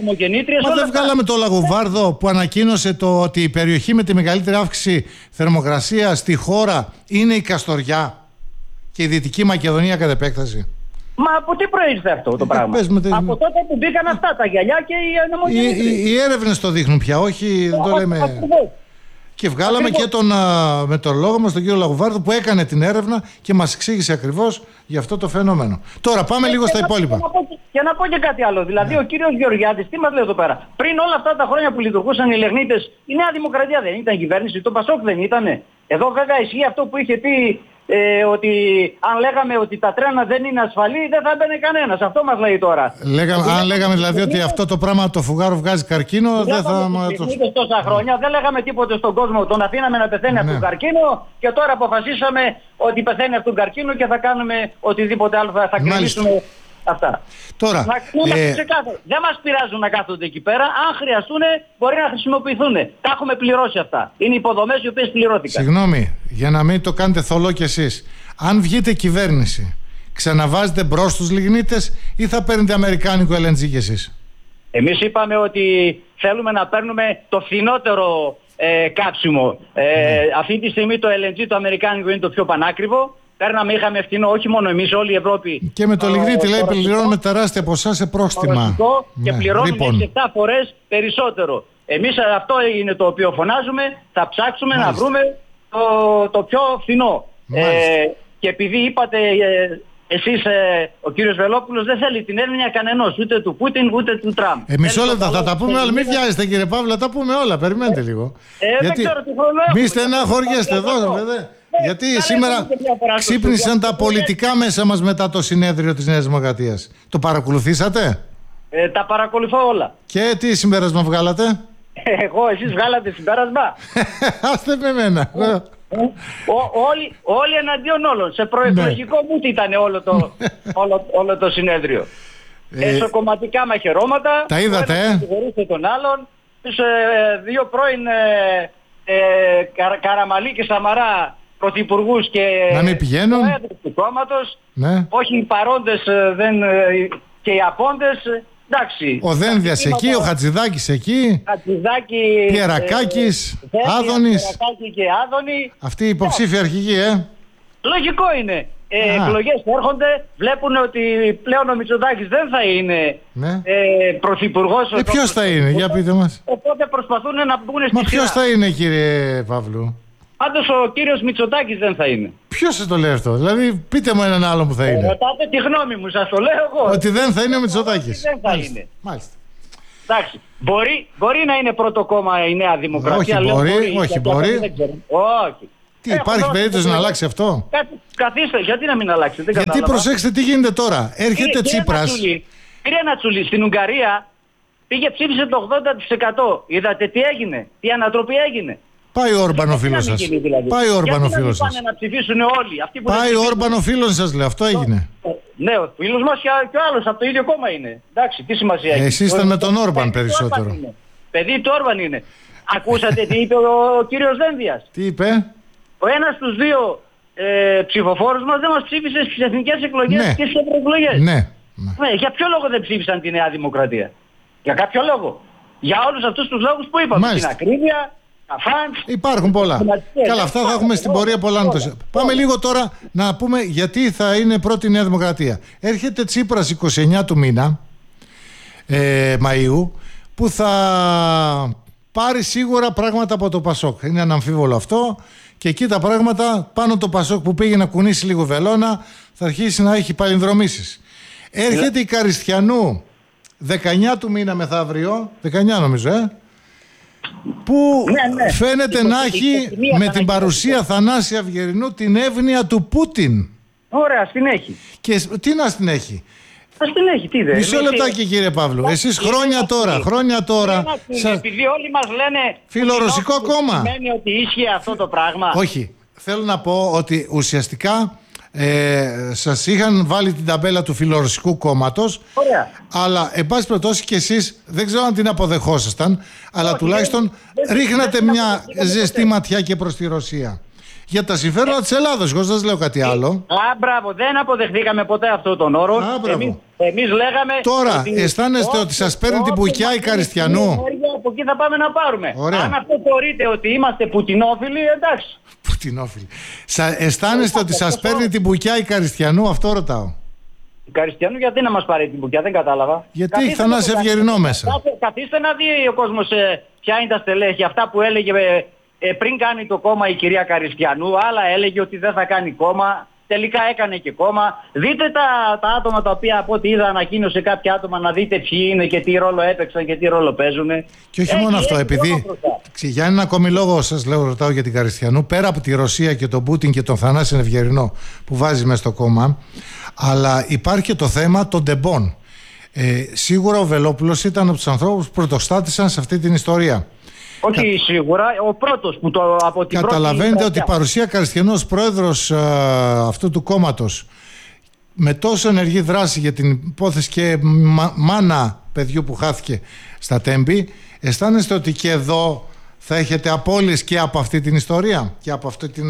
Μα δεν βγάλαμε το Λαγοβάρδο που ανακοίνωσε το ότι η περιοχή με τη μεγαλύτερη αύξηση θερμοκρασίας στη χώρα είναι η Καστοριά και η Δυτική Μακεδονία κατ' επέκταση. Μα από τι προήλθε αυτό το ε, πράγμα? Τε... Από τότε που μπήκαν αυτά τα γυαλιά και οι ανεμογεννήτριες. Οι, οι, οι έρευνες το δείχνουν πια, όχι δεν το λέμε. Ακριβώς. Και βγάλαμε ακριβώς. Και τον μετεωρολόγο μας, τον κύριο Λαγοβάρδο, που έκανε την έρευνα και μας εξήγησε ακριβώς για αυτό το φαινόμενο. Τώρα πάμε και λίγο και στα να, υπόλοιπα. Και να, πω, και να πω και κάτι άλλο. Δηλαδή ναι. Ο κύριος Γεωργιάδης, τι μας λέει εδώ πέρα? Πριν όλα αυτά τα χρόνια που λειτουργούσαν οι λεγνίτες, η Νέα Δημοκρατία δεν ήταν κυβέρνηση, το Πασόκ δεν ήτανε. Εδώ βέβαια ισχύει αυτό που είχε πει. Ε, ότι αν λέγαμε ότι τα τρένα δεν είναι ασφαλή, δεν θα έμπαινε κανένας. Αυτό μας λέει τώρα. Λέγαμε, αν λέγαμε, λέγαμε δηλαδή ότι αυτό το πράγμα το φουγάρο βγάζει καρκίνο, δεν θα... Το... τόσα χρόνια, ναι. Δεν λέγαμε τίποτε στον κόσμο, τον αφήναμε να πεθαίνει ναι. από τον καρκίνο και τώρα αποφασίσαμε ότι πεθαίνει από τον καρκίνο και θα κάνουμε οτιδήποτε άλλο, θα κρυβήσουμε αυτά. Τώρα, να, ε... δεν μας πειράζουν να κάθονται εκεί πέρα. Αν χρειαστούν, μπορεί να χρησιμοποιηθούν. Τα έχουμε πληρώσει αυτά. Είναι υποδομές οι οποίες πληρώθηκαν. Συγγνώμη, για να μην το κάνετε θολό κι εσείς. Αν βγείτε κυβέρνηση, ξαναβάζετε μπρος τους λιγνίτες ή θα παίρνετε αμερικάνικο ελ εν τζι κι εσείς? Εμείς είπαμε ότι θέλουμε να παίρνουμε το φθηνότερο ε, κάψιμο. Ε, mm. Αυτή τη στιγμή το ελ εν τζι το αμερικάνικο είναι το πιο πανάκριβο. Παίρναμε, είχαμε ευθυνό, όχι μόνο εμείς, όλη η Ευρώπη. Και με το λιγνίτη λέει πληρώνουμε τεράστια ποσά σε πρόστιμα. Και ναι, πληρώνουμε λοιπόν. έξι επτά φορές περισσότερο. Εμείς αυτό είναι το οποίο φωνάζουμε, θα ψάξουμε Μάλιστα. να βρούμε το, το πιο φθηνό. Ε, και επειδή είπατε ε, εσείς, ε, ο κύριος Βελόπουλος δεν θέλει την έρευνα κανενός, ούτε του Πούτιν ούτε του Τραμπ. Ε, μισό λεπτό, θα τα πούμε όλα. Μην βιάζεστε κύριε Παύλα, τα πούμε όλα. Περιμένετε λίγο. Ε, Γιατί... δεν ξέρω τι χρόνο έχουμε. Μη στεναχωριέστε εδώ, βέβαια. Γιατί ναι, σήμερα ξύπνησαν τα πολιτικά μέσα μας μετά το συνέδριο της Νέας Δημοκρατίας. Το παρακολουθήσατε? Ε, τα παρακολουθώ όλα. Και τι συμπέρασμα βγάλατε? Εγώ, εσείς βγάλατε συμπέρασμα? Άστε με εμένα. όλοι, όλοι εναντίον όλων. Σε προεκλογικό μου ήταν όλο το, όλο, όλο το συνέδριο. Ε, Εσωκομματικά μαχαιρώματα. Τα είδατε, ε? Συγχωρήστε τον άλλον. Τους ε, δύο πρώην... Ε, ε, Καρα, Καραμαλή και Σαμαρά πρωθυπουργούς και να μην πηγαίνουν του κόμματος, ναι. όχι οι παρόντες δεν, και οι απόντες. Εντάξει. Ο Δένδιας εκεί, ο Χατζηδάκης εκεί, Χατζηδάκη, Πιερακάκης, ε, Άδωνης. Πιερακάκη και Άδωνη. Αυτή η υποψήφια αρχηγή, ε. Λογικό είναι. Ε, εκλογές έρχονται, βλέπουν ότι πλέον ο Μητσοτάκης δεν θα είναι ναι. ε, πρωθυπουργός. Ε, ποιος θα είναι, για πείτε μας. Οπότε προσπαθούν να μπουν στη Μα σειρά. ποιος θα είναι, κύριε Παύλου? Πάντως ο κύριος Μητσοτάκης δεν θα είναι. Ποιος σας το λέει αυτό? Δηλαδή πείτε μου έναν άλλο που θα είναι. Ε, ρωτάτε τη γνώμη μου, σας το λέω εγώ. Ότι δεν θα είναι ο Μητσοτάκης. Δεν θα Μάλιστα. είναι. Μάλιστα. Εντάξει. Μπορεί, μπορεί να είναι πρώτο κόμμα η Νέα Δημοκρατία. Όχι, λέω, μπορεί, μπορεί, όχι, γιατί μπορεί. δεν ξέρω. Όχι. Τι, υπάρχει περίπτωση να αλλάξει αυτό? Κάτι, καθίστε, γιατί να μην αλλάξει? Δεν γιατί κατάλαβα. προσέξτε τι γίνεται τώρα. Έρχεται Τσίπρας. Κύριε Νατσούλη, στην Ουγγαρία πήγε ψήφισε το ογδόντα τοις εκατό. Είδατε τι έγινε, τι ανατροπή έγινε. Πάει ο Όρμπαν ο φίλος σας. Δηλαδή. Πάει ο Όρμπαν ο φίλος σας. Πάνε να ψηφίσουν όλοι. Αυτοί που Πάει ο Όρμπαν ο φίλος σας, λέει. Αυτό έγινε. Ναι, ο φίλος μας και ο άλλος από το ίδιο κόμμα είναι. Εντάξει, τι σημασία έχει. Εσείς ήταν με τον Όρμπαν περισσότερο. Παιδί του Όρμπαν είναι. Ακούσατε τι είπε ο κύριος Δένδιας? Τι είπε? Ο ένας στους δύο ε, ψηφοφόρους μας δεν μας ψήφισε στις εθνικές εκλογές ναι. και στις ευρωεκλογές. Ναι. Ναι. Για ποιο λόγο δεν ψήφισαν τη Νέα Δημοκρατία? Για κάποιο λόγο. Για όλους αυτούς τους λόγους που είπαμε. Την ακρίβεια, τα φαντς. Υπάρχουν πολλά. Καλά, αυτά θα έχουμε στην πορεία πολλά. πολλά. Πάμε λίγο τώρα να πούμε γιατί θα είναι πρώτη η Νέα Δημοκρατία. Έρχεται Τσίπρας είκοσι εννέα του μήνα, ε, Μαΐου, που θα πάρει σίγουρα πράγματα από το Πασόκ. Είναι αναμφίβολο αυτό. Και εκεί τα πράγματα πάνω το Πασόκ που πήγε να κουνήσει λίγο βελόνα θα αρχίσει να έχει παλινδρομήσεις. Έρχεται η Καριστιανού δεκαεννέα του μήνα μεθαύριο, δεκαεννέα νομίζω, ε, που ναι, ναι. φαίνεται να έχει με την παρουσία Θανάση Αυγερινού την εύνοια του Πούτιν. Ωραία, στην έχει. Και τι να στην έχει? Ας την έχει, τι δεν. Μισό λεπτάκι κύριε Παύλου. Εσείς χρόνια τώρα, χρόνια τώρα. Επειδή όλοι μας λένε φιλορωσικό κόμμα. Σημαίνει ότι ίσχυε αυτό το πράγμα. Όχι. Θέλω να πω ότι ουσιαστικά ε, σας είχαν βάλει την ταμπέλα του φιλορωσικού κόμματος. Ωραία. Αλλά εν πάση περιπτώσει και εσείς δεν ξέρω αν την αποδεχόσασταν, αλλά όχι, τουλάχιστον δεν, ρίχνατε δεν, μια δεν, ζεστή δεν, ματιά και προς τη Ρωσία. Για τα συμφέροντα ε, της Ελλάδος, εγώ σας λέω κάτι άλλο. Α, μπράβο, δεν αποδεχτήκαμε ποτέ αυτό τον όρο. Α, εμείς, εμείς λέγαμε. Τώρα, ότι αισθάνεστε ότι σας παίρνει την Πουκιά η Καριστιανού? Από εκεί θα πάμε να πάρουμε. Ωραία. Αν αυτό θεωρείτε ότι είμαστε πουτινόφιλοι, εντάξει. Πουτινόφιλοι. Σα, αισθάνεστε ότι σας παίρνει την Πουκιά η Καριστιανού, αυτό ρωτάω. Η Καριστιανού γιατί να μας πάρει την Πουκιά, δεν κατάλαβα. Γιατί έχει Θανάση Αυγερινό μέσα. Καθίστε να δει ο κόσμος ε, ποια είναι τα στελέχη. Αυτά που έλεγε ε, ε, πριν κάνει το κόμμα η κυρία Καριστιανού, άλλα έλεγε ότι δεν θα κάνει κόμμα. Τελικά έκανε και κόμμα. Δείτε τα, τα άτομα τα οποία από ό,τι είδα ανακοίνωσε κάποια άτομα, να δείτε ποιοι είναι και τι ρόλο έπαιξαν και τι ρόλο παίζουν. Και όχι μόνο αυτό, επειδή. Για ένα ακόμη λόγο σας λέω, ρωτάω για την Καριστιανού, πέρα από τη Ρωσία και τον Πούτιν και τον Θανάση Αυγερινό που βάζει μέσα στο κόμμα, αλλά υπάρχει και το θέμα των ντεμπών. Ε, σίγουρα ο Βελόπουλος ήταν από τους ανθρώπους που πρωτοστάτησαν σε αυτή την ιστορία. Όχι Κα... σίγουρα, ο πρώτος που το από την Καταλαβαίνετε ότι η παρουσία Καριστιανού ως πρόεδρος α, αυτού του κόμματος με τόσο ενεργή δράση για την υπόθεση και μα, μάνα παιδιού που χάθηκε στα Τέμπη, αισθάνεστε ότι και εδώ θα έχετε απώλειες και από αυτή την ιστορία και από αυτή την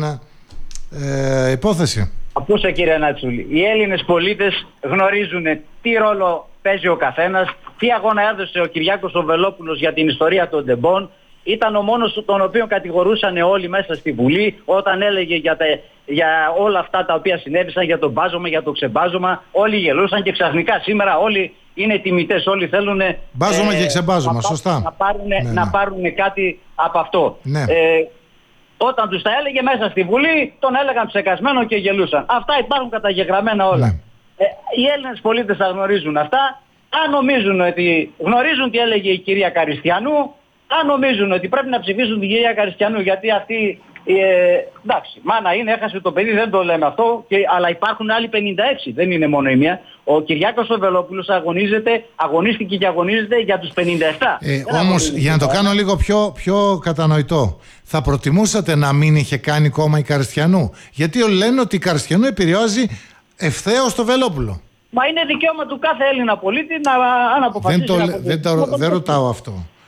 ε, υπόθεση? Ακούστε κύριε Νατσούλη, οι Έλληνες πολίτες γνωρίζουν τι ρόλο παίζει ο καθένας, τι αγώνα έδωσε ο Κυριάκος ο Βελόπουλος για την ιστορία των ντεμπών. Ήταν ο μόνος τον οποίο κατηγορούσαν όλοι μέσα στη Βουλή όταν έλεγε για, τα, για όλα αυτά τα οποία συνέβησαν, για το μπάζωμα, για το ξεμπάζωμα. Όλοι γελούσαν και ξαφνικά σήμερα όλοι είναι τιμητές, όλοι θέλουν μπάζωμα ε, και ξεμπάζωμα, να, σωστά. Να πάρουν, ναι, να ναι. πάρουν κάτι από αυτό. Ναι. Ε, όταν τους τα έλεγε μέσα στη Βουλή, τον έλεγαν ψεκασμένο και γελούσαν. Αυτά υπάρχουν καταγεγραμμένα όλα. Ναι. Ε, οι Έλληνες πολίτες τα γνωρίζουν αυτά. Αν νομίζουν ότι γνωρίζουν τι έλεγε η κυρία Καριστιανού, αν νομίζουν ότι πρέπει να ψηφίσουν την κυρία Καριστιανού γιατί αυτή, ε, εντάξει, μάνα είναι, έχασε το παιδί, δεν το λέμε αυτό, και, αλλά υπάρχουν άλλοι πενήντα έξι, δεν είναι μόνο η μία. Ο Κυριάκος ο Βελόπουλος αγωνίζεται, αγωνίστηκε και αγωνίζεται για τους πενήντα επτά. Ε, όμως, για να το κάνω λίγο πιο, πιο κατανοητό, θα προτιμούσατε να μην είχε κάνει κόμμα η Καριστιανού? Γιατί όλοι λένε ότι η Καριστιανού επηρεάζει ευθέως το Βελόπουλο. Μα είναι δικαίωμα του κάθε Έλληνα πολίτη να αν αποφασίσει. Δεν, το, να δεν, το, δεν ρωτάω αυτό.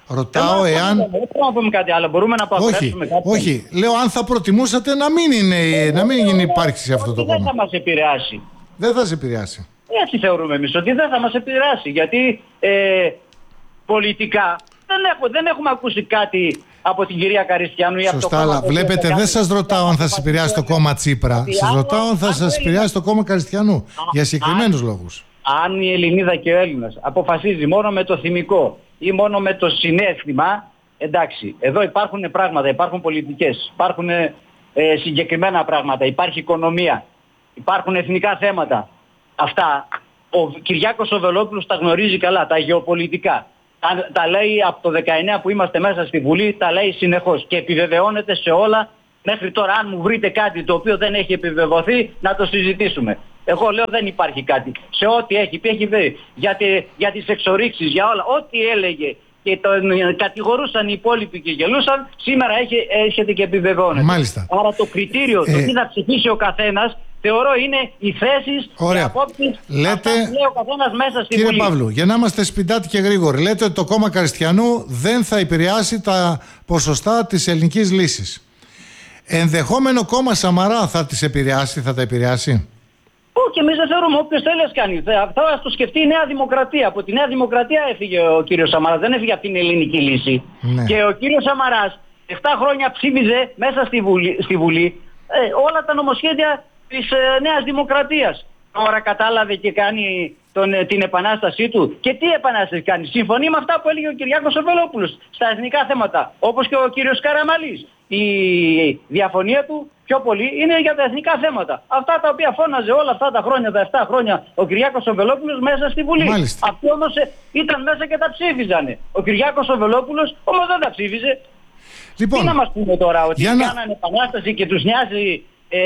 Ρωτάω εάν. Δεν μπορούμε να πούμε κάτι άλλο. Μπορούμε να απαγορεύσουμε κάτι. Όχι, λέω αν θα προτιμούσατε να μην, είναι, να μην γίνει υπάρξει σε αυτό το κόμμα. Δεν θα μας επηρεάσει. Δεν θα σε επηρεάσει. Έτσι θεωρούμε εμείς ότι δεν θα μας επηρεάσει. Γιατί ε, πολιτικά δεν, έχω, δεν έχουμε ακούσει κάτι από την κυρία Καριστιανού. Σωστά, αλλά βλέπετε, δεν σας ρωτάω αν θα σας επηρεάσει το κόμμα Τσίπρα. Σας ρωτάω αν θα σας επηρεάσει το κόμμα Καριστιανού. Για συγκεκριμένους λόγους. Αν η Ελληνίδα και ο Έλληνας αποφασίζει μόνο με το θυμικό ή μόνο με το συναίσθημα, εντάξει, εδώ υπάρχουν πράγματα, υπάρχουν πολιτικές, υπάρχουν ε, συγκεκριμένα πράγματα, υπάρχει οικονομία, υπάρχουν εθνικά θέματα. Αυτά ο Κυριάκος ο Βελόπουλος τα γνωρίζει καλά, τα γεωπολιτικά. Τα, τα λέει από το δεκαεννιά που είμαστε μέσα στη Βουλή, τα λέει συνεχώς και επιβεβαιώνεται σε όλα. Μέχρι τώρα αν μου βρείτε κάτι το οποίο δεν έχει επιβεβαιωθεί, να το συζητήσουμε. Εγώ λέω δεν υπάρχει κάτι. Σε ό,τι έχει πει, έχει πει. Για, τε, για τις εξορίξεις, για όλα. Ό,τι έλεγε και τον κατηγορούσαν οι υπόλοιποι και γελούσαν, σήμερα έχει, έρχεται και επιβεβαιώνεται. Μάλιστα. Άρα το κριτήριο, ε... το τι θα ψηφίσει ο καθένας, θεωρώ είναι οι θέσεις και απόψεις. Λέτε, λέει ο καθένας μέσα στη κύριε Βουλή. Παύλου, για να είμαστε σπιντάτοι και γρήγοροι, λέτε ότι το κόμμα Καριστιανού δεν θα επηρεάσει τα ποσοστά της ελληνικής λύσης. Ενδεχόμενο κόμμα Σαμαρά θα τις επηρεάσει, θα τα επηρεάσει. Όχι, εμείς δεν θεωρούμε, όποιος θέλει ας κάνει. Αυτό ας το σκεφτεί η Νέα Δημοκρατία. Από τη Νέα Δημοκρατία έφυγε ο κύριος Σαμαράς, δεν έφυγε από την ελληνική λύση. Ναι. Και ο κύριος Σαμαράς επτά χρόνια ψήφιζε μέσα στη Βουλή, στη Βουλή ε, όλα τα νομοσχέδια της ε, Νέας Δημοκρατίας. Τώρα κατάλαβε και κάνει τον, την επανάστασή του. Και τι επανάσταση κάνει? Συμφωνεί με αυτά που έλεγε ο Κυριάκος ο Βελόπουλος στα εθνικά θέματα. Όπως και ο κύριος Καραμαλής. Η διαφωνία του πιο πολύ είναι για τα εθνικά θέματα. Αυτά τα οποία φώναζε όλα αυτά τα χρόνια, τα επτά χρόνια, ο Κυριάκος ο Βελόπουλος μέσα στη Βουλή. Μάλιστα. Αυτοί όμως ήταν μέσα και τα ψήφιζανε. Ο Κυριάκος ο Βελόπουλος όμως δεν τα ψήφιζε. Λοιπόν, τι να μας πούμε τώρα, ότι να... κάνανε επανάσταση και τους νοιάζει ε,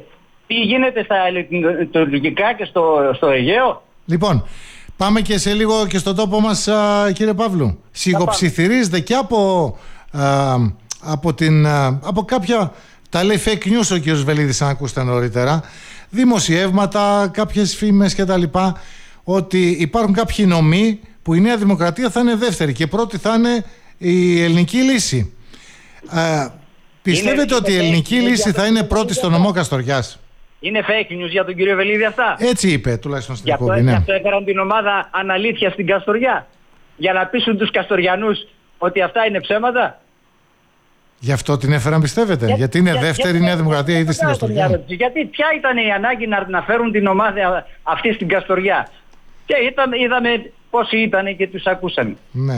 τι γίνεται στα λειτουργικά και στο, στο Αιγαίο. Λοιπόν, πάμε και σε λίγο και στον τόπο μας, α, κύριε Παύλου. Σιγοψιθυρίζεται και από, α, από, την, α, από κάποια, τα λέει fake news ο κύριος Βελίδης, αν ακούσετε νωρίτερα, δημοσιεύματα, κάποιες φήμες κτλ. Ότι υπάρχουν κάποιοι νομοί που η Νέα Δημοκρατία θα είναι δεύτερη και πρώτη θα είναι η ελληνική λύση. Α, πιστεύετε είναι, ότι η ελληνική λύση θα είναι πρώτη στο νομό Καστοριάς? Είναι fake news για τον κύριο Βελίδη αυτά? Έτσι είπε τουλάχιστον στην εκπομπή. Ναι. Γι' αυτό έφεραν την ομάδα Αναλήθεια στην Καστοριά. Για να πείσουν τους Καστοριανούς ότι αυτά είναι ψέματα. Γι' αυτό την έφεραν, πιστεύετε? Για, γιατί είναι για, δεύτερη η Νέα Δημοκρατία ήδη στην Καστοριά. Γιατί ποια ήταν η ανάγκη να, να φέρουν την ομάδα αυτή στην Καστοριά? Και ήταν, είδαμε πόσοι ήταν και τους ακούσαν. Ναι.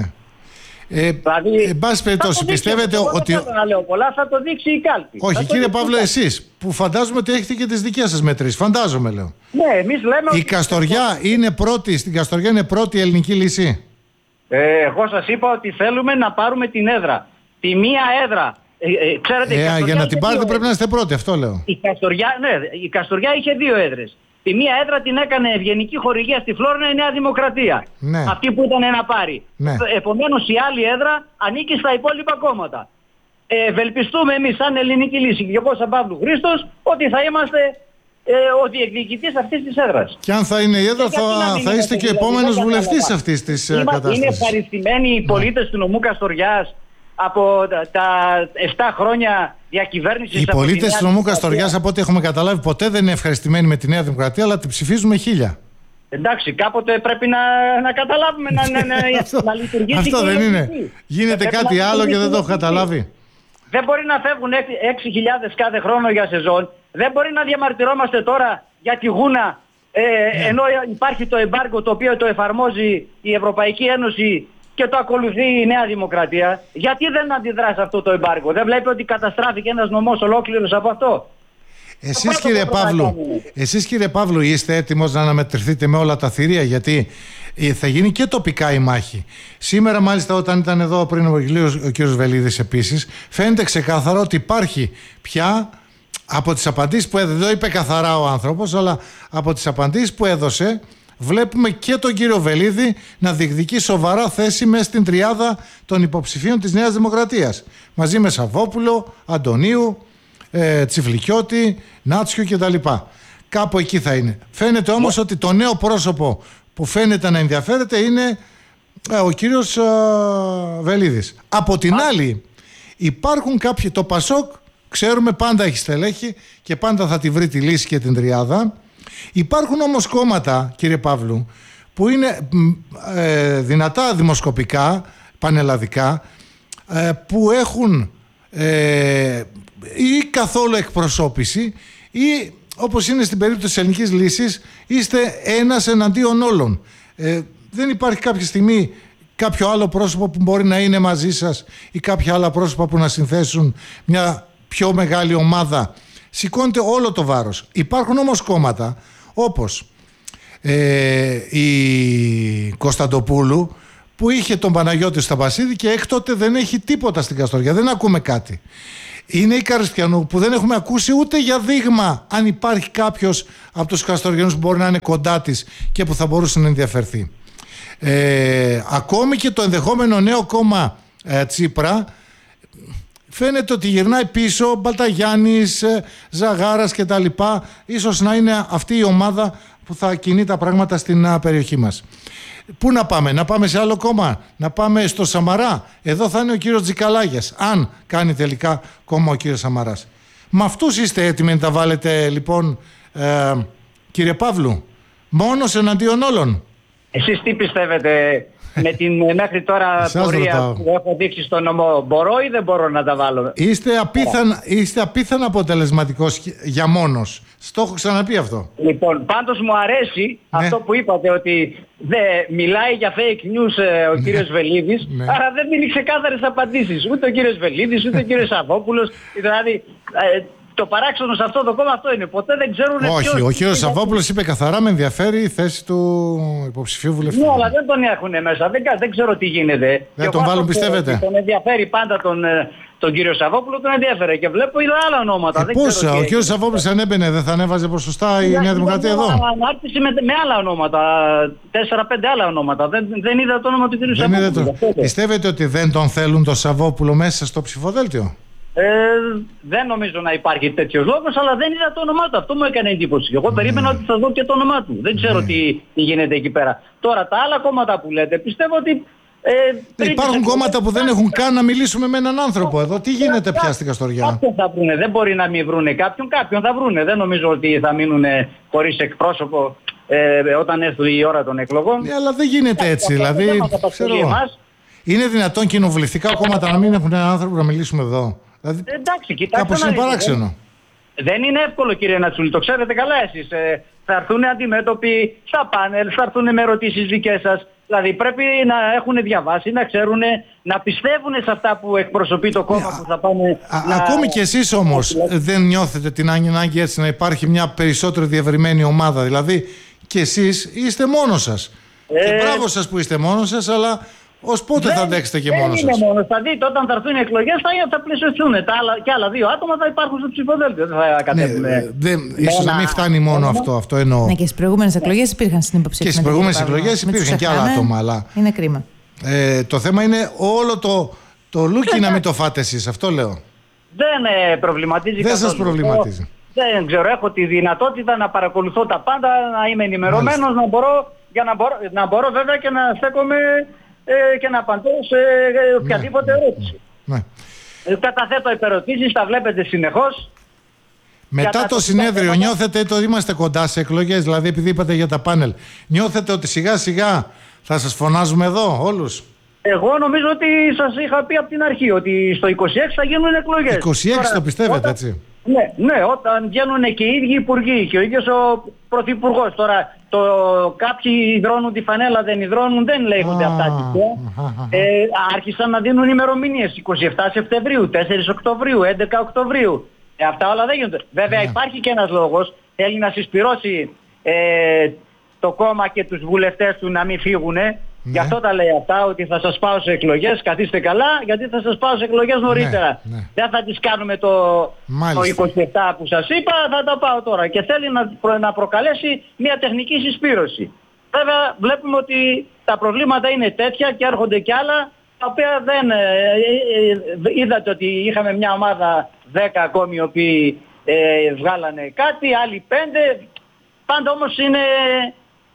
Ε, δηλαδή, εν πάση περιπτώσει, πιστεύετε ότι. Δεν θα να λέω πολλά, θα το δείξει η κάλπη. Όχι, κύριε Παύλο, εσείς που φαντάζομαι ότι έχετε και τις δικές σας μετρήσεις. Φαντάζομαι, λέω. Ναι, εμείς λέμε. Η Καστοριά είναι πρώτη, στην Καστοριά είναι πρώτη η ελληνική λύση. Ε, εγώ σας είπα ότι θέλουμε να πάρουμε την έδρα. Τη μία έδρα. Ε, ε, ξέρετε, ε, η για να την πάρετε πρέπει να είστε πρώτοι, αυτό λέω. Η Καστοριά, ναι, η Καστοριά είχε δύο έδρες. Τη μία έδρα την έκανε ευγενική χορηγία στη Φλόρινα η Νέα Δημοκρατία. Ναι. Αυτή που ήταν να πάρει. Ναι. Επομένως η άλλη έδρα ανήκει στα υπόλοιπα κόμματα. Ε, ευελπιστούμε εμείς σαν ελληνική λύση και εγώ σαν Παύλου Χρήστος ότι θα είμαστε ε, ο διεκδικητής αυτής της έδρας. Και αν θα είναι η έδρα θα, θα είστε και ο επόμενος βουλευτής αυτής της Είμα, κατάστασης. Είναι ευχαριστημένοι οι πολίτες ναι. του νομού Καστοριάς από τα επτά χρόνια διακυβέρνησης. Οι πολίτες του νομού Καστοριάς, από ό,τι έχουμε καταλάβει, ποτέ δεν είναι ευχαριστημένοι με τη Νέα Δημοκρατία, αλλά τη ψηφίζουμε χίλια. Εντάξει, κάποτε πρέπει να, να καταλάβουμε να, να, να, αυτό, να λειτουργήσει. Αυτό δεν είναι. Γίνεται κάτι άλλο και δεν το έχω καταλάβει. Δεν μπορεί να φεύγουν έξι χιλιάδες κάθε χρόνο για σεζόν. Δεν μπορεί να διαμαρτυρόμαστε τώρα για τη Γούνα ε, yeah. ενώ υπάρχει το εμπάργκο το οποίο το εφαρμόζει η Ευρωπαϊκή Ένωση και το ακολουθεί η Νέα Δημοκρατία. Γιατί δεν αντιδράσει αυτό το εμπάργκο? Δεν βλέπει ότι καταστράφηκε ένας νομός ολόκληρος από αυτό? Εσείς κύριε, Παύλου, εσείς κύριε Παύλου είστε έτοιμος να αναμετρηθείτε με όλα τα θηρία? Γιατί θα γίνει και τοπικά η μάχη. Σήμερα μάλιστα όταν ήταν εδώ πριν ο, ο κύριος Βελίδης επίσης, φαίνεται ξεκάθαρα ότι υπάρχει πια από τις απαντήσεις που έδωσε, δεν το είπε καθαρά ο άνθρωπος, αλλά από τις απαντήσεις που έδωσε βλέπουμε και τον κύριο Βελίδη να διεκδικεί σοβαρά θέση μέσα στην τριάδα των υποψηφίων της Νέας Δημοκρατίας. Μαζί με Σαββόπουλο, Αντωνίου, ε, Τσιφλικιώτη, Νάτσιο κτλ. Κάπου εκεί θα είναι. Φαίνεται όμως ότι το νέο πρόσωπο που φαίνεται να ενδιαφέρεται είναι ε, ο κύριος ε, Βελίδης. Από την Α. άλλη υπάρχουν κάποιοι, το Πασόκ ξέρουμε πάντα έχει στελέχη και πάντα θα τη βρει τη λύση και την τριάδα. Υπάρχουν όμως κόμματα, κύριε Παύλου, που είναι ε, δυνατά δημοσκοπικά, πανελλαδικά, ε, που έχουν ε, ή καθόλου εκπροσώπηση ή, όπως είναι στην περίπτωση της ελληνικής λύσης, είστε ένας εναντίον όλων. Ε, δεν υπάρχει κάποια στιγμή κάποιο άλλο πρόσωπο που μπορεί να είναι μαζί σας ή κάποια άλλα πρόσωπα που να συνθέσουν μια πιο μεγάλη ομάδα. Σηκώνεται όλο το βάρος. Υπάρχουν όμως κόμματα όπως ε, η Κωνσταντοπούλου, που είχε τον Παναγιώτη Σταμπασίδη και έκτοτε δεν έχει τίποτα στην Καστοριά. Δεν ακούμε κάτι. Είναι η Καριστιανού, που δεν έχουμε ακούσει ούτε για δείγμα αν υπάρχει κάποιος από τους Καστοριανούς που μπορεί να είναι κοντά της και που θα μπορούσε να ενδιαφερθεί. Ε, ακόμη και το ενδεχόμενο νέο κόμμα ε, Τσίπρα φαίνεται ότι γυρνάει πίσω, Μπαλταγιάννης, ε, Ζαγάρας και τα λοιπά. Ίσως να είναι αυτή η ομάδα που θα κινεί τα πράγματα στην α, περιοχή μας. Πού να πάμε, να πάμε σε άλλο κόμμα, να πάμε στο Σαμαρά. Εδώ θα είναι ο κύριος Τζικαλάγιας, αν κάνει τελικά κόμμα ο κύριος Σαμαράς. Με αυτούς είστε έτοιμοι να τα βάλετε λοιπόν, ε, κύριε Παύλου, μόνος εναντίον όλων? Εσείς τι πιστεύετε με την μέχρι τώρα πορεία που έχω δείξει στο νομό? Μπορώ ή δεν μπορώ να τα βάλω? Είστε απίθανα, είστε απίθανα αποτελεσματικός για μόνος. Στο έχω ξαναπεί αυτό. Λοιπόν, πάντως μου αρέσει ναι. αυτό που είπατε, ότι δε, μιλάει για fake news ε, ο ναι. κύριος Βελίδης, ναι. άρα δεν δίνει ξεκάθαρες απαντήσεις. Ούτε ο κύριος Βελίδης, ούτε ο κύριος Σαββόπουλος. Δηλαδή, ε, το παράξενο σε αυτό το κόμμα αυτό είναι. Ποτέ δεν ξέρουν. Όχι, ποιος, ο κύριος Σαββόπουλος είπε καθαρά με ενδιαφέρει η θέση του υποψηφίου βουλευτή. Ναι, αλλά δεν τον έχουν μέσα. Δεν, δεν ξέρω τι γίνεται. Δεν τον βάλουν, πιστεύετε? Τον ενδιαφέρει πάντα τον, τον κύριο Σαββόπουλο, τον ενδιαφέρει. Και βλέπω είδα άλλα ονόματα. Ε, πώς, ο κύριος Σαββόπουλος αν έμπαινε, δεν θα ανέβαζε ποσοστά η Νέα, Νέα Δημοκρατία εδώ? Ανάρτηση με, με άλλα ονόματα. τέσσερα πέντε άλλα ονόματα. Δεν, δεν είδα το όνομα του κύριου Σαββόπουλου. Το... Πιστεύετε ότι δεν τον θέλουν τον Σαββόπουλο μέσα στο ψηφοδέλτιο? Ε, δεν νομίζω να υπάρχει τέτοιος λόγος, αλλά δεν είδα το όνομά του. Αυτό μου έκανε εντύπωση. Εγώ mm. περίμενα ότι θα δω και το όνομά του. Δεν ξέρω mm. τι, τι γίνεται εκεί πέρα. Τώρα τα άλλα κόμματα που λέτε, πιστεύω ότι... Ε, υπάρχουν κόμματα που δεν έχουν καν να μιλήσουμε με έναν άνθρωπο εδώ. Τι γίνεται πια στην Καστοριά? Κάποιον θα βρούνε. Δεν μπορεί να μην βρούνε κάποιον. Κάποιον θα βρούνε. Δεν νομίζω ότι θα μείνουν χωρίς εκπρόσωπο ε, όταν έρθει η ώρα των εκλογών. Ναι, αλλά δεν γίνεται έτσι. Δηλαδή, ξέρω, είναι δυνατόν κοινοβουλευτικά κόμματα να μην έχουν έναν άνθρωπο να μιλήσουμε εδώ? Δηλαδή, εντάξει, κοιτάξτε. Κάπως είναι παράξενο. Δεν είναι εύκολο, κύριε Νατσούλη, το ξέρετε καλά εσείς. Ε, θα έρθουν αντιμέτωποι στα πάνελ, θα έρθουν με ερωτήσεις δικές σας. Δηλαδή πρέπει να έχουν διαβάσει, να ξέρουν, να πιστεύουν σε αυτά που εκπροσωπεί το κόμμα που θα πάνε. Α, να... Ακόμη και εσείς όμως δεν νιώθετε την ανάγκη έτσι να υπάρχει μια περισσότερο διευρυμένη ομάδα? Δηλαδή και εσείς είστε μόνος σας. Ε... Και μπράβο σας που είστε μόνος σας, αλλά... Ως πότε δεν, θα αντέξετε και μόνος σας? Δεν είναι μόνος. Θα δείτε όταν θα έρθουν οι εκλογές θα, θα πλαισιωθούν. Τα άλλα, και άλλα δύο άτομα θα υπάρχουν στο ψηφοδέλτιο. Δεν θα κατέβουν. Ναι, δεν, ίσως να μην φτάνει μόνο αυτό, αυτό εννοώ. Ναι, και στις προηγούμενες εκλογές υπήρχαν συνυποψήφοι. Και στις προηγούμενες εκλογές υπήρχαν και άλλα άτομα. Αλλά, είναι κρίμα. Ε, το θέμα είναι όλο το, το λούκι να μην το φάτε εσείς. Αυτό λέω. Δεν ε, προβληματίζει. Δεν σας προβληματίζει. Δεν ξέρω. Έχω τη δυνατότητα να παρακολουθώ τα πάντα, να είμαι ενημερωμένος, να μπορώ, για να μπορώ, να μπορώ βέβαια και να στέκομαι Ε, και να απαντώ σε ε, οποιαδήποτε ναι, ερώτηση. Ναι. Ε, καταθέτω υπερωτήσεις, τα βλέπετε συνεχώς. Μετά το συνέδριο νιώθετε ότι είμαστε κοντά σε εκλογές? Δηλαδή επειδή είπατε για τα πάνελ, νιώθετε ότι σιγά σιγά θα σας φωνάζουμε εδώ όλους? Εγώ νομίζω ότι σας είχα πει από την αρχή ότι στο είκοσι έξι θα γίνουν εκλογές. είκοσι έξι Τώρα, το πιστεύετε όταν, έτσι? Ναι, ναι, όταν βγαίνουν και οι ίδιοι υπουργοί και ο ίδιος ο πρωθυπουργός. Τώρα το κάποιοι υδρώνουν τη φανέλα, δεν υδρώνουν, δεν λέγονται αυτά. Ε, άρχισαν να δίνουν ημερομηνίες. είκοσι επτά Σεπτεμβρίου, τέσσερα Οκτωβρίου, έντεκα Οκτωβρίου. Ε, αυτά όλα δεν γίνονται. Βέβαια υπάρχει και ένας λόγος. Θέλει να συσπυρώσει ε, το κόμμα και τους βουλευτές του να μην φύγουνε. Ναι. Γι' αυτό τα λέει αυτά, ότι θα σας πάω σε εκλογές, καθίστε καλά, γιατί θα σας πάω σε εκλογές νωρίτερα. Ναι, ναι. Δεν θα τις κάνουμε το, το είκοσι επτά που σας είπα, θα τα πάω τώρα. Και θέλει να, προ, να προκαλέσει μια τεχνική συσπήρωση. Βέβαια βλέπουμε ότι τα προβλήματα είναι τέτοια και έρχονται κι άλλα, τα οποία δεν... Ε, ε, ε, είδατε ότι είχαμε μια ομάδα δέκα ακόμη, οι οποίοι ε, βγάλανε κάτι, άλλοι πέντε. Πάντα όμως είναι...